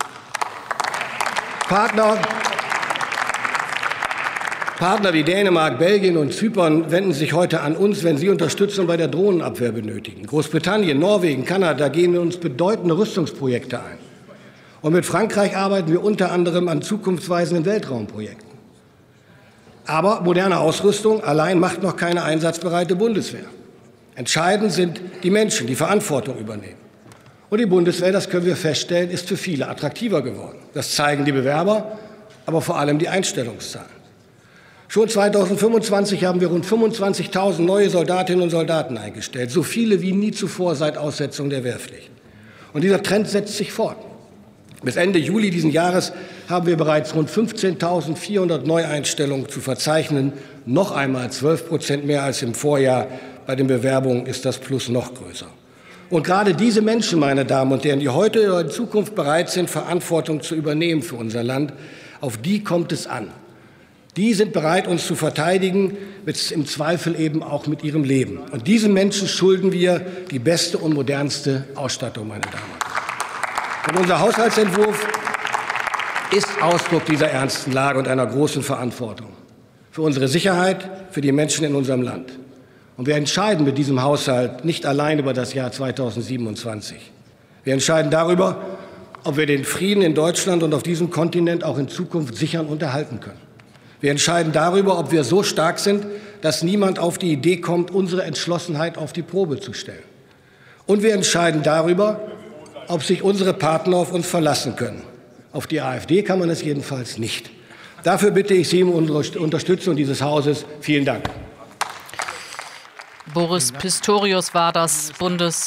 Partner wie Dänemark, Belgien und Zypern wenden sich heute an uns, wenn sie Unterstützung bei der Drohnenabwehr benötigen. Großbritannien, Norwegen, Kanada gehen mit uns bedeutende Rüstungsprojekte ein. Und mit Frankreich arbeiten wir unter anderem an zukunftsweisenden Weltraumprojekten. Aber moderne Ausrüstung allein macht noch keine einsatzbereite Bundeswehr. Entscheidend sind die Menschen, die Verantwortung übernehmen. Und die Bundeswehr, das können wir feststellen, ist für viele attraktiver geworden. Das zeigen die Bewerber, aber vor allem die Einstellungszahlen. Schon 2025 haben wir rund 25.000 neue Soldatinnen und Soldaten eingestellt, so viele wie nie zuvor seit Aussetzung der Wehrpflicht. Und dieser Trend setzt sich fort. Bis Ende Juli diesen Jahres haben wir bereits rund 15.400 Neueinstellungen zu verzeichnen, noch einmal 12% mehr als im Vorjahr. Bei den Bewerbungen ist das Plus noch größer. Und gerade diese Menschen, meine Damen und Herren, die heute oder in Zukunft bereit sind, Verantwortung zu übernehmen für unser Land, auf die kommt es an. Die sind bereit, uns zu verteidigen, im Zweifel eben auch mit ihrem Leben. Und diesen Menschen schulden wir die beste und modernste Ausstattung, meine Damen und Herren. Und unser Haushaltsentwurf ist Ausdruck dieser ernsten Lage und einer großen Verantwortung für unsere Sicherheit, für die Menschen in unserem Land. Und wir entscheiden mit diesem Haushalt nicht allein über das Jahr 2027. Wir entscheiden darüber, ob wir den Frieden in Deutschland und auf diesem Kontinent auch in Zukunft sichern und erhalten können. Wir entscheiden darüber, ob wir so stark sind, dass niemand auf die Idee kommt, unsere Entschlossenheit auf die Probe zu stellen. Und wir entscheiden darüber, ob sich unsere Partner auf uns verlassen können. Auf die AfD kann man es jedenfalls nicht. Dafür bitte ich Sie um unsere Unterstützung dieses Hauses. Vielen Dank. Boris Pistorius war das, Bundesverteidigungsminister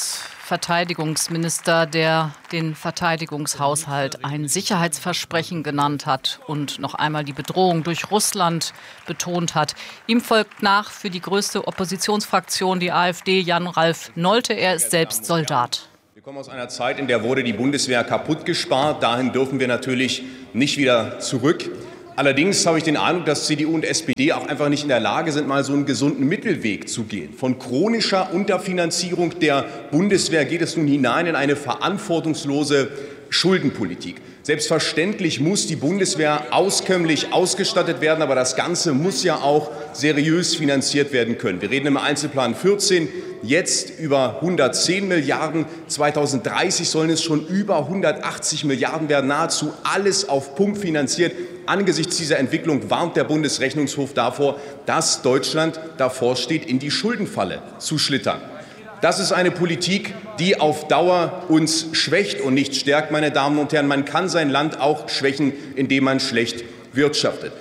Verteidigungsminister, der den Verteidigungshaushalt ein Sicherheitsversprechen genannt hat und noch einmal die Bedrohung durch Russland betont hat. Ihm folgt nach für die größte Oppositionsfraktion, die AfD, Jan-Ralf Nolte. Er ist selbst Soldat. Wir kommen aus einer Zeit, in der wurde die Bundeswehr kaputt gespart. Dahin dürfen wir natürlich nicht wieder zurück. Allerdings habe ich den Eindruck, dass CDU und SPD auch einfach nicht in der Lage sind, mal so einen gesunden Mittelweg zu gehen. Von chronischer Unterfinanzierung der Bundeswehr geht es nun hinein in eine verantwortungslose Schuldenpolitik. Selbstverständlich muss die Bundeswehr auskömmlich ausgestattet werden, aber das Ganze muss ja auch seriös finanziert werden können. Wir reden im Einzelplan 14 jetzt über 110 Milliarden. 2030 sollen es schon über 180 Milliarden werden. Nahezu alles auf Pump finanziert. Angesichts dieser Entwicklung warnt der Bundesrechnungshof davor, dass Deutschland davor steht, in die Schuldenfalle zu schlittern. Das ist eine Politik, die auf Dauer uns schwächt und nicht stärkt, meine Damen und Herren. Man kann sein Land auch schwächen, indem man schlecht wirtschaftet.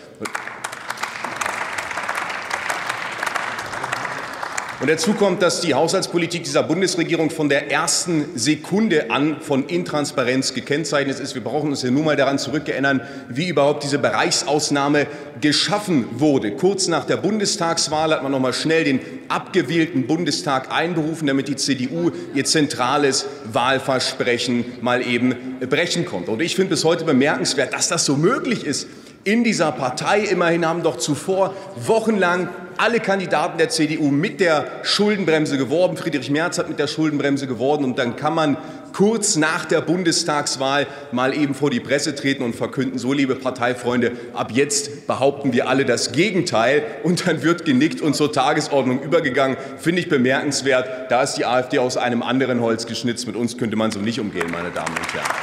Und dazu kommt, dass die Haushaltspolitik dieser Bundesregierung von der ersten Sekunde an von Intransparenz gekennzeichnet ist. Wir brauchen uns ja nur mal daran zurückerinnern, wie überhaupt diese Bereichsausnahme geschaffen wurde. Kurz nach der Bundestagswahl hat man noch mal schnell den abgewählten Bundestag einberufen, damit die CDU ihr zentrales Wahlversprechen mal eben brechen konnte. Und ich finde bis heute bemerkenswert, dass das so möglich ist in dieser Partei. Immerhin haben doch zuvor wochenlang alle Kandidaten der CDU mit der Schuldenbremse geworben. Friedrich Merz hat mit der Schuldenbremse geworben. Und dann kann man kurz nach der Bundestagswahl mal eben vor die Presse treten und verkünden, so, liebe Parteifreunde, ab jetzt behaupten wir alle das Gegenteil. Und dann wird genickt und zur Tagesordnung übergegangen. Finde ich bemerkenswert. Da ist die AfD aus einem anderen Holz geschnitzt. Mit uns könnte man so nicht umgehen, meine Damen und Herren.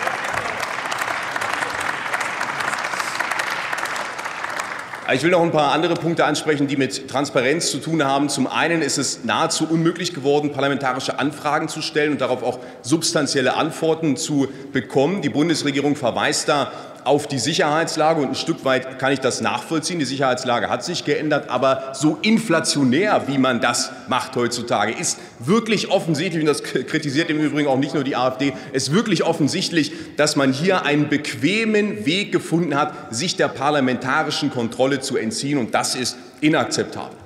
Ich will noch ein paar andere Punkte ansprechen, die mit Transparenz zu tun haben. Zum einen ist es nahezu unmöglich geworden, parlamentarische Anfragen zu stellen und darauf auch substanzielle Antworten zu bekommen. Die Bundesregierung verweist da auf die Sicherheitslage und ein Stück weit kann ich das nachvollziehen. Die Sicherheitslage hat sich geändert, aber so inflationär, wie man das macht heutzutage, ist wirklich offensichtlich, und das kritisiert im Übrigen auch nicht nur die AfD, ist wirklich offensichtlich, dass man hier einen bequemen Weg gefunden hat, sich der parlamentarischen Kontrolle zu entziehen, und das ist inakzeptabel.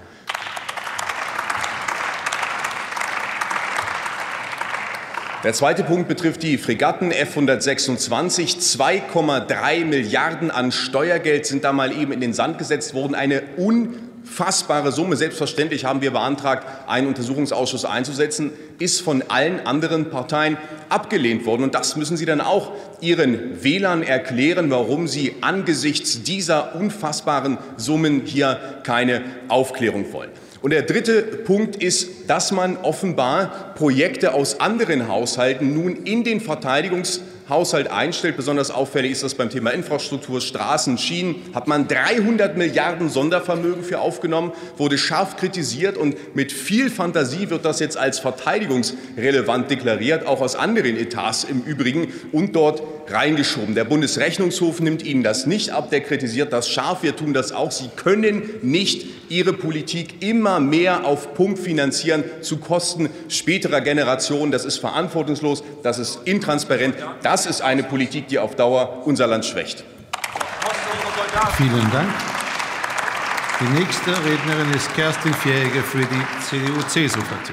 Der zweite Punkt betrifft die Fregatten F-126. 2,3 Milliarden an Steuergeld sind da mal eben in den Sand gesetzt worden. Eine unfassbare Summe. Selbstverständlich haben wir beantragt, einen Untersuchungsausschuss einzusetzen, ist von allen anderen Parteien abgelehnt worden. Und das müssen Sie dann auch Ihren Wählern erklären, warum Sie angesichts dieser unfassbaren Summen hier keine Aufklärung wollen. Und der dritte Punkt ist, dass man offenbar Projekte aus anderen Haushalten nun in den Verteidigungshaushalt einstellt. Besonders auffällig ist das beim Thema Infrastruktur, Straßen, Schienen. Hat man 300 Milliarden Sondervermögen für aufgenommen, wurde scharf kritisiert, und mit viel Fantasie wird das jetzt als verteidigungsrelevant deklariert, auch aus anderen Etats im Übrigen, und dort reingeschoben. Der Bundesrechnungshof nimmt Ihnen das nicht ab, der kritisiert das scharf. Wir tun das auch. Sie können nicht Ihre Politik immer mehr auf Pump finanzieren zu Kosten späterer Generationen. Das ist verantwortungslos, das ist intransparent, das ist eine Politik, die auf Dauer unser Land schwächt. Vielen Dank. Die nächste Rednerin ist Kerstin Fjäger für die CDU-CSU-Fraktion.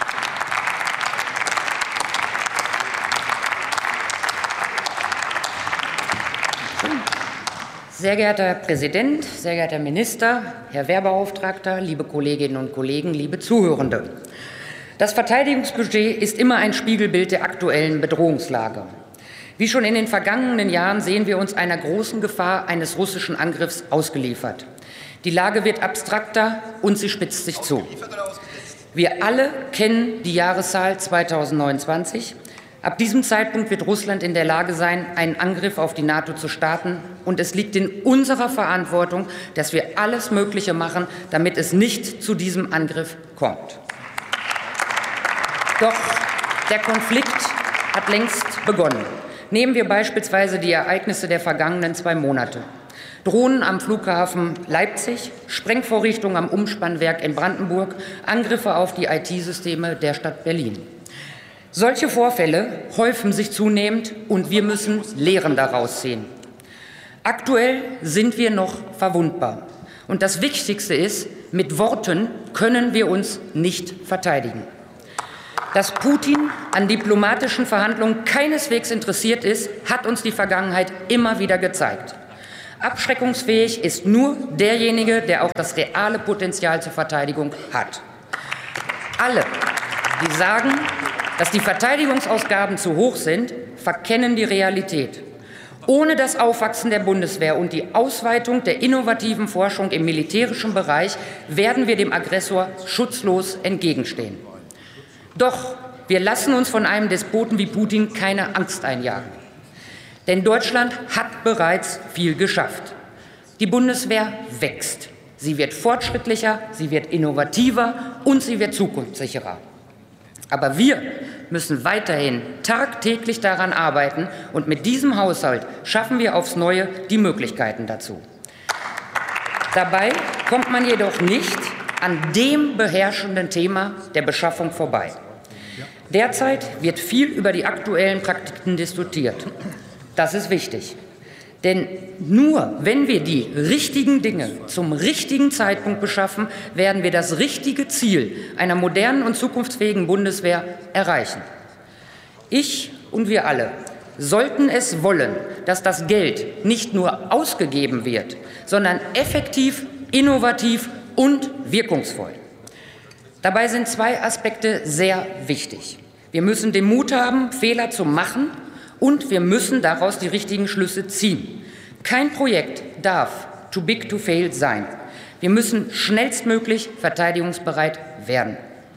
Sehr geehrter Herr Präsident, sehr geehrter Herr Minister, Herr Wehrbeauftragter, liebe Kolleginnen und Kollegen, liebe Zuhörende! Das Verteidigungsbudget ist immer ein Spiegelbild der aktuellen Bedrohungslage. Wie schon in den vergangenen Jahren sehen wir uns einer großen Gefahr eines russischen Angriffs ausgeliefert. Die Lage wird abstrakter und sie spitzt sich zu. Wir alle kennen die Jahreszahl 2029. Ab diesem Zeitpunkt wird Russland in der Lage sein, einen Angriff auf die NATO zu starten. Und es liegt in unserer Verantwortung, dass wir alles Mögliche machen, damit es nicht zu diesem Angriff kommt. Doch der Konflikt hat längst begonnen. Nehmen wir beispielsweise die Ereignisse der vergangenen 2 Monate. Drohnen am Flughafen Leipzig, Sprengvorrichtungen am Umspannwerk in Brandenburg, Angriffe auf die IT-Systeme der Stadt Berlin. Solche Vorfälle häufen sich zunehmend und wir müssen Lehren daraus ziehen. Aktuell sind wir noch verwundbar. Und das Wichtigste ist, mit Worten können wir uns nicht verteidigen. Dass Putin an diplomatischen Verhandlungen keineswegs interessiert ist, hat uns die Vergangenheit immer wieder gezeigt. Abschreckungsfähig ist nur derjenige, der auch das reale Potenzial zur Verteidigung hat. Alle, die sagen, dass die Verteidigungsausgaben zu hoch sind, verkennen die Realität. Ohne das Aufwachsen der Bundeswehr und die Ausweitung der innovativen Forschung im militärischen Bereich werden wir dem Aggressor schutzlos entgegenstehen. Doch wir lassen uns von einem Despoten wie Putin keine Angst einjagen. Denn Deutschland hat bereits viel geschafft. Die Bundeswehr wächst. Sie wird fortschrittlicher, sie wird innovativer und sie wird zukunftssicherer. Aber wir müssen weiterhin tagtäglich daran arbeiten, und mit diesem Haushalt schaffen wir aufs Neue die Möglichkeiten dazu. Dabei kommt man jedoch nicht an dem beherrschenden Thema der Beschaffung vorbei. Derzeit wird viel über die aktuellen Praktiken diskutiert. Das ist wichtig. Denn nur wenn wir die richtigen Dinge zum richtigen Zeitpunkt beschaffen, werden wir das richtige Ziel einer modernen und zukunftsfähigen Bundeswehr erreichen. Ich und wir alle sollten es wollen, dass das Geld nicht nur ausgegeben wird, sondern effektiv, innovativ und wirkungsvoll. Dabei sind zwei Aspekte sehr wichtig. Wir müssen den Mut haben, Fehler zu machen, und wir müssen daraus die richtigen Schlüsse ziehen. Kein Projekt darf too big to fail sein. Wir müssen schnellstmöglich verteidigungsbereit werden.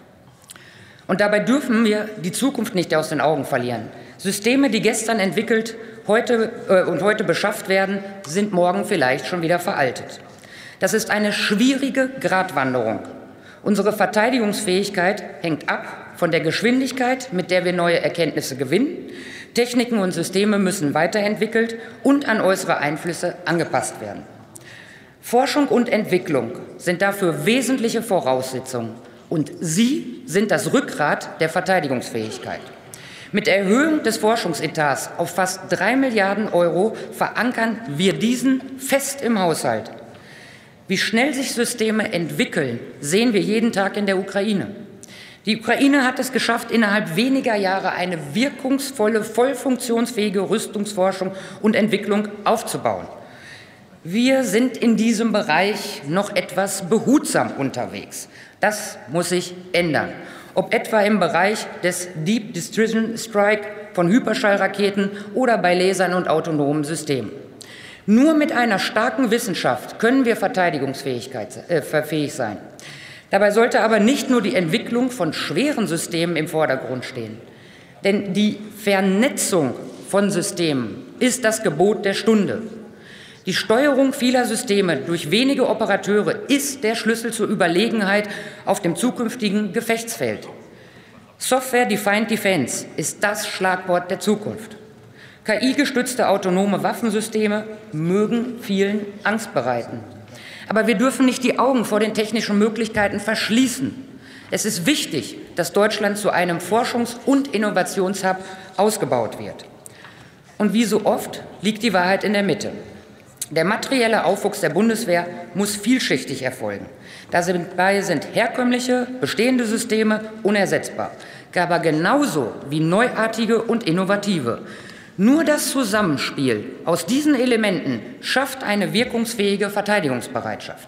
Und dabei dürfen wir die Zukunft nicht aus den Augen verlieren. Systeme, die gestern entwickelt und heute beschafft werden, sind morgen vielleicht schon wieder veraltet. Das ist eine schwierige Gratwanderung. Unsere Verteidigungsfähigkeit hängt ab von der Geschwindigkeit, mit der wir neue Erkenntnisse gewinnen. Techniken und Systeme müssen weiterentwickelt und an äußere Einflüsse angepasst werden. Forschung und Entwicklung sind dafür wesentliche Voraussetzungen, und sie sind das Rückgrat der Verteidigungsfähigkeit. Mit der Erhöhung des Forschungsetats auf fast 3 Milliarden € verankern wir diesen fest im Haushalt. Wie schnell sich Systeme entwickeln, sehen wir jeden Tag in der Ukraine. Die Ukraine hat es geschafft, innerhalb weniger Jahre eine wirkungsvolle, voll funktionsfähige Rüstungsforschung und Entwicklung aufzubauen. Wir sind in diesem Bereich noch etwas behutsam unterwegs. Das muss sich ändern. Ob etwa im Bereich des Deep Precision Strike von Hyperschallraketen oder bei Lasern und autonomen Systemen. Nur mit einer starken Wissenschaft können wir verteidigungsfähig sein. Dabei sollte aber nicht nur die Entwicklung von schweren Systemen im Vordergrund stehen. Denn die Vernetzung von Systemen ist das Gebot der Stunde. Die Steuerung vieler Systeme durch wenige Operateure ist der Schlüssel zur Überlegenheit auf dem zukünftigen Gefechtsfeld. Software-Defined Defense ist das Schlagwort der Zukunft. KI-gestützte autonome Waffensysteme mögen vielen Angst bereiten. Aber wir dürfen nicht die Augen vor den technischen Möglichkeiten verschließen. Es ist wichtig, dass Deutschland zu einem Forschungs- und Innovationshub ausgebaut wird. Und wie so oft liegt die Wahrheit in der Mitte. Der materielle Aufwuchs der Bundeswehr muss vielschichtig erfolgen. Dabei sind herkömmliche, bestehende Systeme unersetzbar, aber genauso wie neuartige und innovative. Nur das Zusammenspiel aus diesen Elementen schafft eine wirkungsfähige Verteidigungsbereitschaft.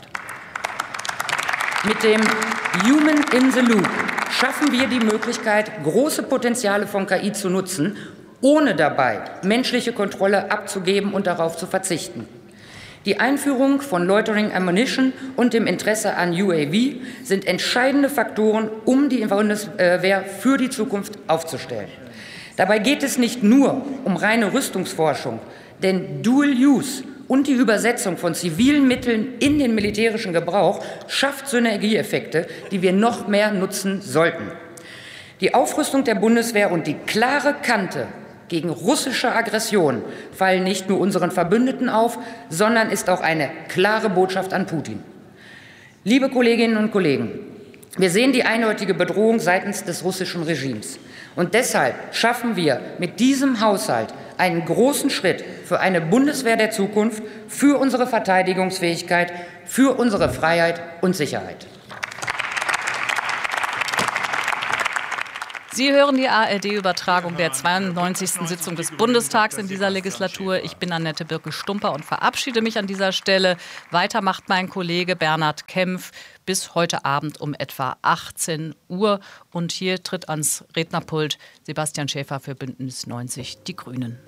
Mit dem Human in the Loop schaffen wir die Möglichkeit, große Potenziale von KI zu nutzen, ohne dabei menschliche Kontrolle abzugeben und darauf zu verzichten. Die Einführung von Loitering Ammunition und dem Interesse an UAV sind entscheidende Faktoren, um die Bundeswehr für die Zukunft aufzustellen. Dabei geht es nicht nur um reine Rüstungsforschung, denn Dual Use und die Übersetzung von zivilen Mitteln in den militärischen Gebrauch schafft Synergieeffekte, die wir noch mehr nutzen sollten. Die Aufrüstung der Bundeswehr und die klare Kante gegen russische Aggression fallen nicht nur unseren Verbündeten auf, sondern ist auch eine klare Botschaft an Putin. Liebe Kolleginnen und Kollegen, Wir sehen die eindeutige Bedrohung seitens des russischen Regimes. Und deshalb schaffen wir mit diesem Haushalt einen großen Schritt für eine Bundeswehr der Zukunft, für unsere Verteidigungsfähigkeit, für unsere Freiheit und Sicherheit. Sie hören die ARD-Übertragung der 92. Sitzung des Bundestags in dieser Legislatur. Ich bin Annette Birke-Stumper und verabschiede mich an dieser Stelle. Weiter macht mein Kollege Bernhard Kempf bis heute Abend um etwa 18 Uhr. Und hier tritt ans Rednerpult Sebastian Schäfer für Bündnis 90 Die Grünen.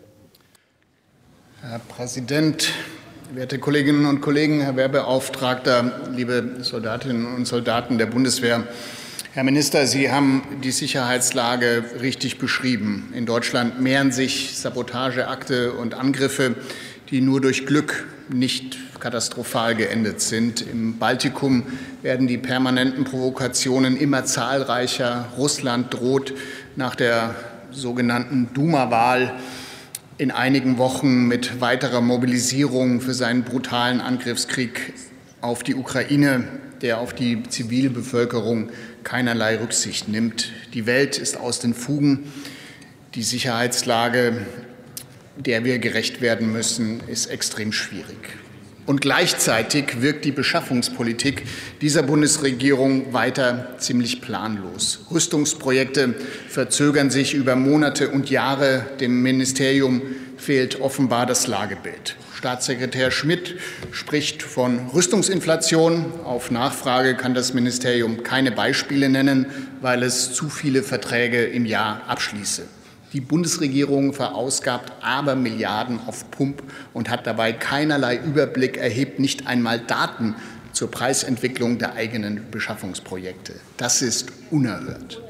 Herr Präsident, werte Kolleginnen und Kollegen, Herr Wehrbeauftragter, liebe Soldatinnen und Soldaten der Bundeswehr. Herr Minister, Sie haben die Sicherheitslage richtig beschrieben. In Deutschland mehren sich Sabotageakte und Angriffe, die nur durch Glück nicht katastrophal geendet sind. Im Baltikum werden die permanenten Provokationen immer zahlreicher. Russland droht nach der sogenannten Duma-Wahl in einigen Wochen mit weiterer Mobilisierung für seinen brutalen Angriffskrieg auf die Ukraine, der auf die Zivilbevölkerung keinerlei Rücksicht nimmt. Die Welt ist aus den Fugen. Die Sicherheitslage, der wir gerecht werden müssen, ist extrem schwierig. Und gleichzeitig wirkt die Beschaffungspolitik dieser Bundesregierung weiter ziemlich planlos. Rüstungsprojekte verzögern sich über Monate und Jahre. Dem Ministerium fehlt offenbar das Lagebild. Staatssekretär Schmidt spricht von Rüstungsinflation. Auf Nachfrage kann das Ministerium keine Beispiele nennen, weil es zu viele Verträge im Jahr abschließe. Die Bundesregierung verausgabt aber Milliarden auf Pump und hat dabei keinerlei Überblick, erhebt nicht einmal Daten zur Preisentwicklung der eigenen Beschaffungsprojekte. Das ist unerhört.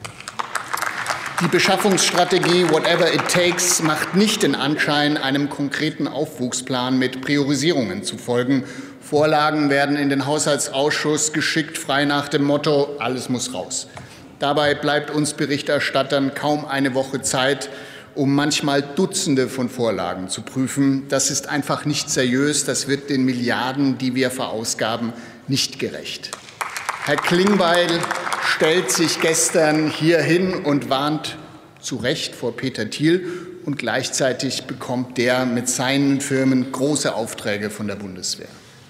Die Beschaffungsstrategie Whatever it takes macht nicht den Anschein, einem konkreten Aufwuchsplan mit Priorisierungen zu folgen. Vorlagen werden in den Haushaltsausschuss geschickt, frei nach dem Motto, alles muss raus. Dabei bleibt uns Berichterstattern kaum eine Woche Zeit, um manchmal Dutzende von Vorlagen zu prüfen. Das ist einfach nicht seriös. Das wird den Milliarden, die wir verausgaben, nicht gerecht. Herr Klingbeil stellt sich gestern hier hin und warnt zu Recht vor Peter Thiel. Und gleichzeitig bekommt der mit seinen Firmen große Aufträge von der Bundeswehr.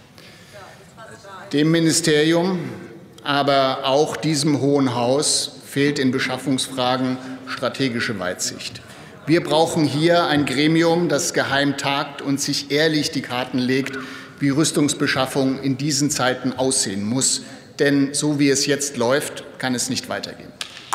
Dem Ministerium, aber auch diesem Hohen Haus fehlt in Beschaffungsfragen strategische Weitsicht. Wir brauchen hier ein Gremium, das geheim tagt und sich ehrlich die Karten legt, wie Rüstungsbeschaffung in diesen Zeiten aussehen muss. Denn so wie es jetzt läuft, kann es nicht weitergehen.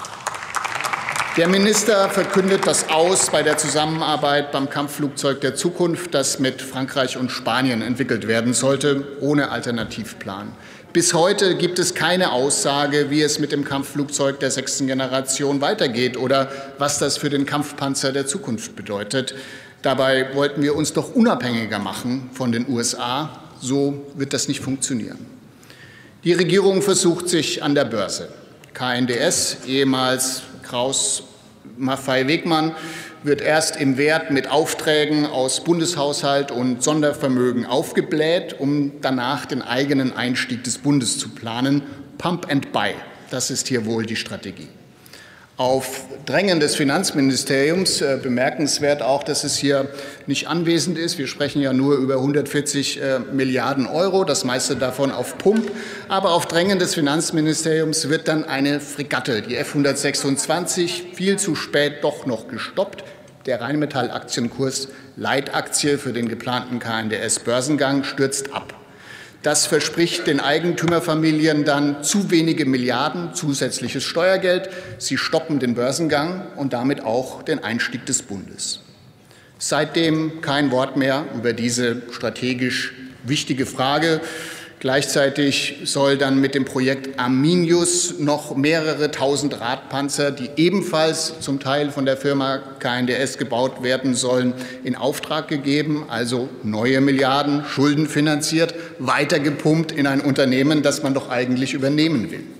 Der Minister verkündet das Aus bei der Zusammenarbeit beim Kampfflugzeug der Zukunft, das mit Frankreich und Spanien entwickelt werden sollte, ohne Alternativplan. Bis heute gibt es keine Aussage, wie es mit dem Kampfflugzeug der 6. Generation weitergeht oder was das für den Kampfpanzer der Zukunft bedeutet. Dabei wollten wir uns doch unabhängiger machen von den USA. So wird das nicht funktionieren. Die Regierung versucht sich an der Börse. KNDS, ehemals Kraus-Maffei-Wegmann, wird erst im Wert mit Aufträgen aus Bundeshaushalt und Sondervermögen aufgebläht, um danach den eigenen Einstieg des Bundes zu planen. Pump and buy, das ist hier wohl die Strategie. Auf Drängen des Finanzministeriums bemerkenswert auch, dass es hier nicht anwesend ist. Wir sprechen ja nur über 140 Milliarden Euro, das meiste davon auf Pump. Aber auf Drängen des Finanzministeriums wird dann eine Fregatte, die F-126, viel zu spät doch noch gestoppt. Der Rheinmetall-Aktienkurs, Leitaktie für den geplanten KNDS-Börsengang, stürzt ab. Das verspricht den Eigentümerfamilien dann zu wenige Milliarden zusätzliches Steuergeld. Sie stoppen den Börsengang und damit auch den Einstieg des Bundes. Seitdem kein Wort mehr über diese strategisch wichtige Frage. Gleichzeitig soll dann mit dem Projekt Arminius noch mehrere tausend Radpanzer, die ebenfalls zum Teil von der Firma KNDS gebaut werden sollen, in Auftrag gegeben, also neue Milliarden, schuldenfinanziert, weitergepumpt in ein Unternehmen, das man doch eigentlich übernehmen will.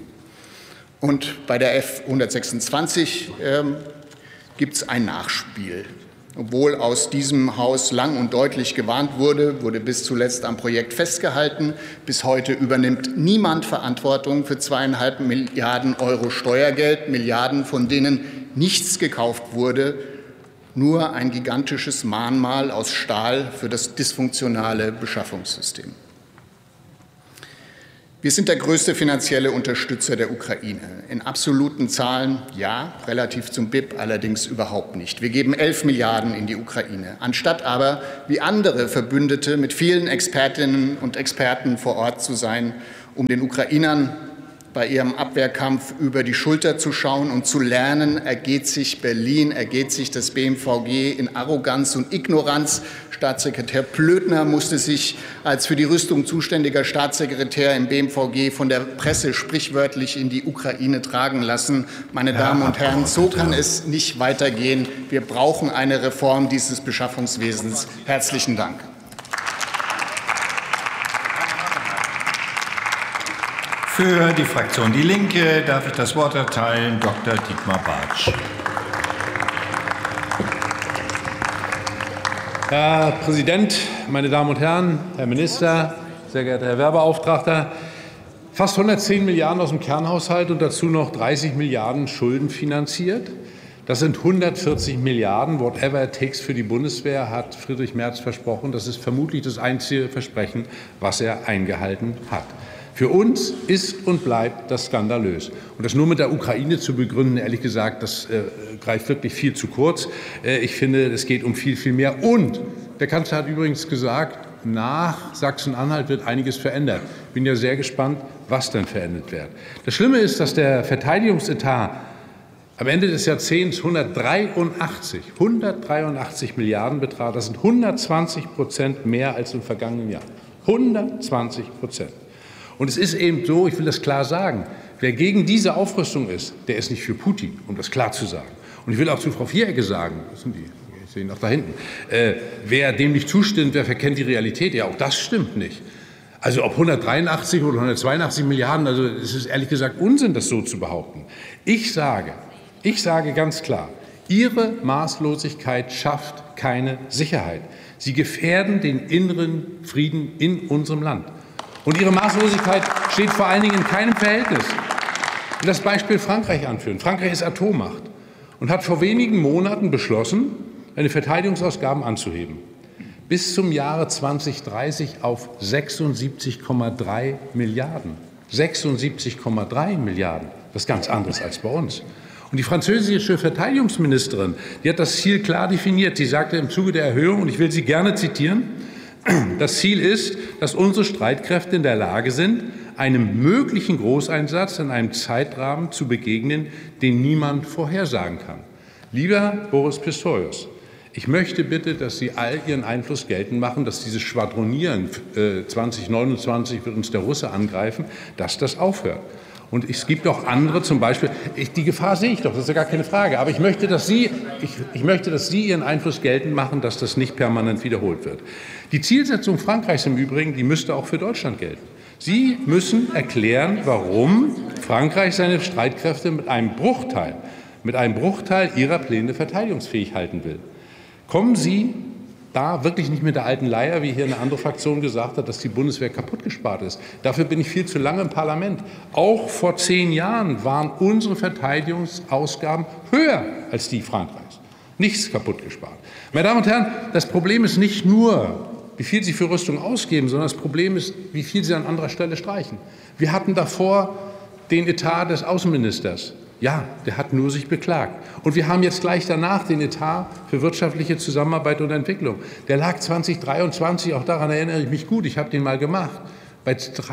Und bei der F-126 gibt es ein Nachspiel. Obwohl aus diesem Haus lang und deutlich gewarnt wurde, wurde bis zuletzt am Projekt festgehalten. Bis heute übernimmt niemand Verantwortung für 2,5 Milliarden Euro Steuergeld, Milliarden, von denen nichts gekauft wurde, nur ein gigantisches Mahnmal aus Stahl für das dysfunktionale Beschaffungssystem. Wir sind der größte finanzielle Unterstützer der Ukraine. In absoluten Zahlen ja, relativ zum BIP allerdings überhaupt nicht. Wir geben 11 Milliarden in die Ukraine, anstatt aber wie andere Verbündete mit vielen Expertinnen und Experten vor Ort zu sein, um den Ukrainern bei ihrem Abwehrkampf über die Schulter zu schauen und zu lernen, ergeht sich Berlin, ergeht sich das BMVG in Arroganz und Ignoranz. Staatssekretär Plötner musste sich als für die Rüstung zuständiger Staatssekretär im BMVG von der Presse sprichwörtlich in die Ukraine tragen lassen. Meine Damen und Herren, so kann es nicht weitergehen. Wir brauchen eine Reform dieses Beschaffungswesens. Herzlichen Dank. Für die Fraktion Die Linke darf ich das Wort erteilen Dr. Dietmar Bartsch. Herr Präsident, meine Damen und Herren, Herr Minister, sehr geehrter Herr Wehrbeauftragter! Fast 110 Milliarden aus dem Kernhaushalt und dazu noch 30 Milliarden Schulden finanziert. Das sind 140 Milliarden, whatever it takes für die Bundeswehr, hat Friedrich Merz versprochen. Das ist vermutlich das einzige Versprechen, was er eingehalten hat. Für uns ist und bleibt das skandalös. Und das nur mit der Ukraine zu begründen, ehrlich gesagt, das greift wirklich viel zu kurz. Ich finde, es geht um viel, viel mehr. Und der Kanzler hat übrigens gesagt, nach Sachsen-Anhalt wird einiges verändert. Ich bin ja sehr gespannt, was denn verändert wird. Das Schlimme ist, dass der Verteidigungsetat am Ende des Jahrzehnts 183 Milliarden betraf. Das sind 120% mehr als im vergangenen Jahr. 120%. Und es ist eben so, ich will das klar sagen, wer gegen diese Aufrüstung ist, der ist nicht für Putin, um das klar zu sagen. Und ich will auch zu Frau Vierecke sagen, das sind die, ich sehe ihn auch da hinten, wer dem nicht zustimmt, der verkennt die Realität. Ja, auch das stimmt nicht. Also ob 183 oder 182 Milliarden, also es ist ehrlich gesagt Unsinn, das so zu behaupten. Ich sage ganz klar, Ihre Maßlosigkeit schafft keine Sicherheit. Sie gefährden den inneren Frieden in unserem Land. Und Ihre Maßlosigkeit steht vor allen Dingen in keinem Verhältnis. Ich will das Beispiel Frankreich anführen. Frankreich ist Atommacht und hat vor wenigen Monaten beschlossen, seine Verteidigungsausgaben anzuheben. Bis zum Jahre 2030 auf 76,3 Milliarden. 76,3 Milliarden. Das ist ganz anderes als bei uns. Und die französische Verteidigungsministerin, die hat das Ziel klar definiert. Sie sagte im Zuge der Erhöhung, und ich will sie gerne zitieren, das Ziel ist, dass unsere Streitkräfte in der Lage sind, einem möglichen Großeinsatz in einem Zeitrahmen zu begegnen, den niemand vorhersagen kann. Lieber Boris Pistorius, ich möchte bitte, dass Sie all Ihren Einfluss geltend machen, dass dieses Schwadronieren 2029 wird uns der Russe angreifen, dass das aufhört. Und es gibt auch andere, zum Beispiel, die Gefahr sehe ich doch, das ist ja gar keine Frage. Aber ich möchte, dass Sie Ihren Einfluss geltend machen, dass das nicht permanent wiederholt wird. Die Zielsetzung Frankreichs im Übrigen, die müsste auch für Deutschland gelten. Sie müssen erklären, warum Frankreich seine Streitkräfte mit einem Bruchteil ihrer Pläne verteidigungsfähig halten will. Kommen Sie da wirklich nicht mit der alten Leier, wie hier eine andere Fraktion gesagt hat, dass die Bundeswehr kaputt gespart ist. Dafür bin ich viel zu lange im Parlament. Auch vor 10 Jahren waren unsere Verteidigungsausgaben höher als die Frankreichs. Nichts kaputt gespart. Meine Damen und Herren, das Problem ist nicht nur, wie viel Sie für Rüstung ausgeben, sondern das Problem ist, wie viel Sie an anderer Stelle streichen. Wir hatten davor den Etat des Außenministers. Ja, der hat nur sich beklagt. Und wir haben jetzt gleich danach den Etat für wirtschaftliche Zusammenarbeit und Entwicklung. Der lag 2023, auch daran erinnere ich mich gut, ich habe den mal gemacht, bei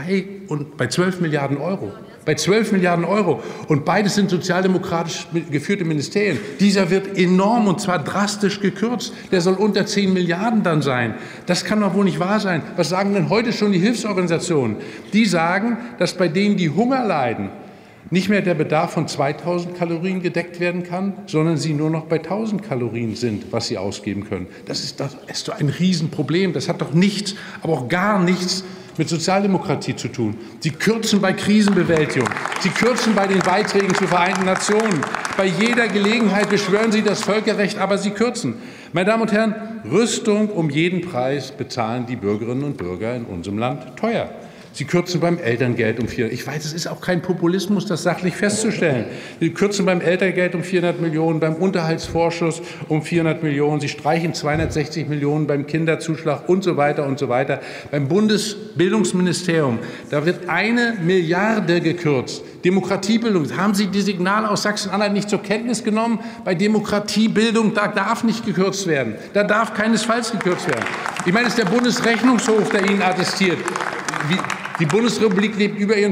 12 Milliarden Euro. Bei 12 Milliarden Euro. Und beides sind sozialdemokratisch geführte Ministerien. Dieser wird enorm und zwar drastisch gekürzt. Der soll unter 10 Milliarden dann sein. Das kann doch wohl nicht wahr sein. Was sagen denn heute schon die Hilfsorganisationen? Die sagen, dass bei denen, die Hunger leiden, nicht mehr der Bedarf von 2000 Kalorien gedeckt werden kann, sondern sie nur noch bei 1000 Kalorien sind, was sie ausgeben können. Das ist doch ein Riesenproblem. Das hat doch nichts, aber auch gar nichts mit Sozialdemokratie zu tun. Sie kürzen bei Krisenbewältigung. Sie kürzen bei den Beiträgen zu Vereinten Nationen. Bei jeder Gelegenheit beschwören Sie das Völkerrecht, aber Sie kürzen. Meine Damen und Herren, Rüstung um jeden Preis bezahlen die Bürgerinnen und Bürger in unserem Land teuer. Sie kürzen beim Elterngeld um 400. Ich weiß, es ist auch kein Populismus, das sachlich festzustellen. Sie kürzen beim Elterngeld um 400 Millionen, beim Unterhaltsvorschuss um 400 Millionen. Sie streichen 260 Millionen beim Kinderzuschlag und so weiter und so weiter. Beim Bundesbildungsministerium, da wird 1 Milliarde gekürzt. Demokratiebildung, haben Sie die Signale aus Sachsen-Anhalt nicht zur Kenntnis genommen? Bei Demokratiebildung, da darf nicht gekürzt werden. Da darf keinesfalls gekürzt werden. Ich meine, es ist der Bundesrechnungshof, der Ihnen attestiert. Die Bundesrepublik lebt über ihren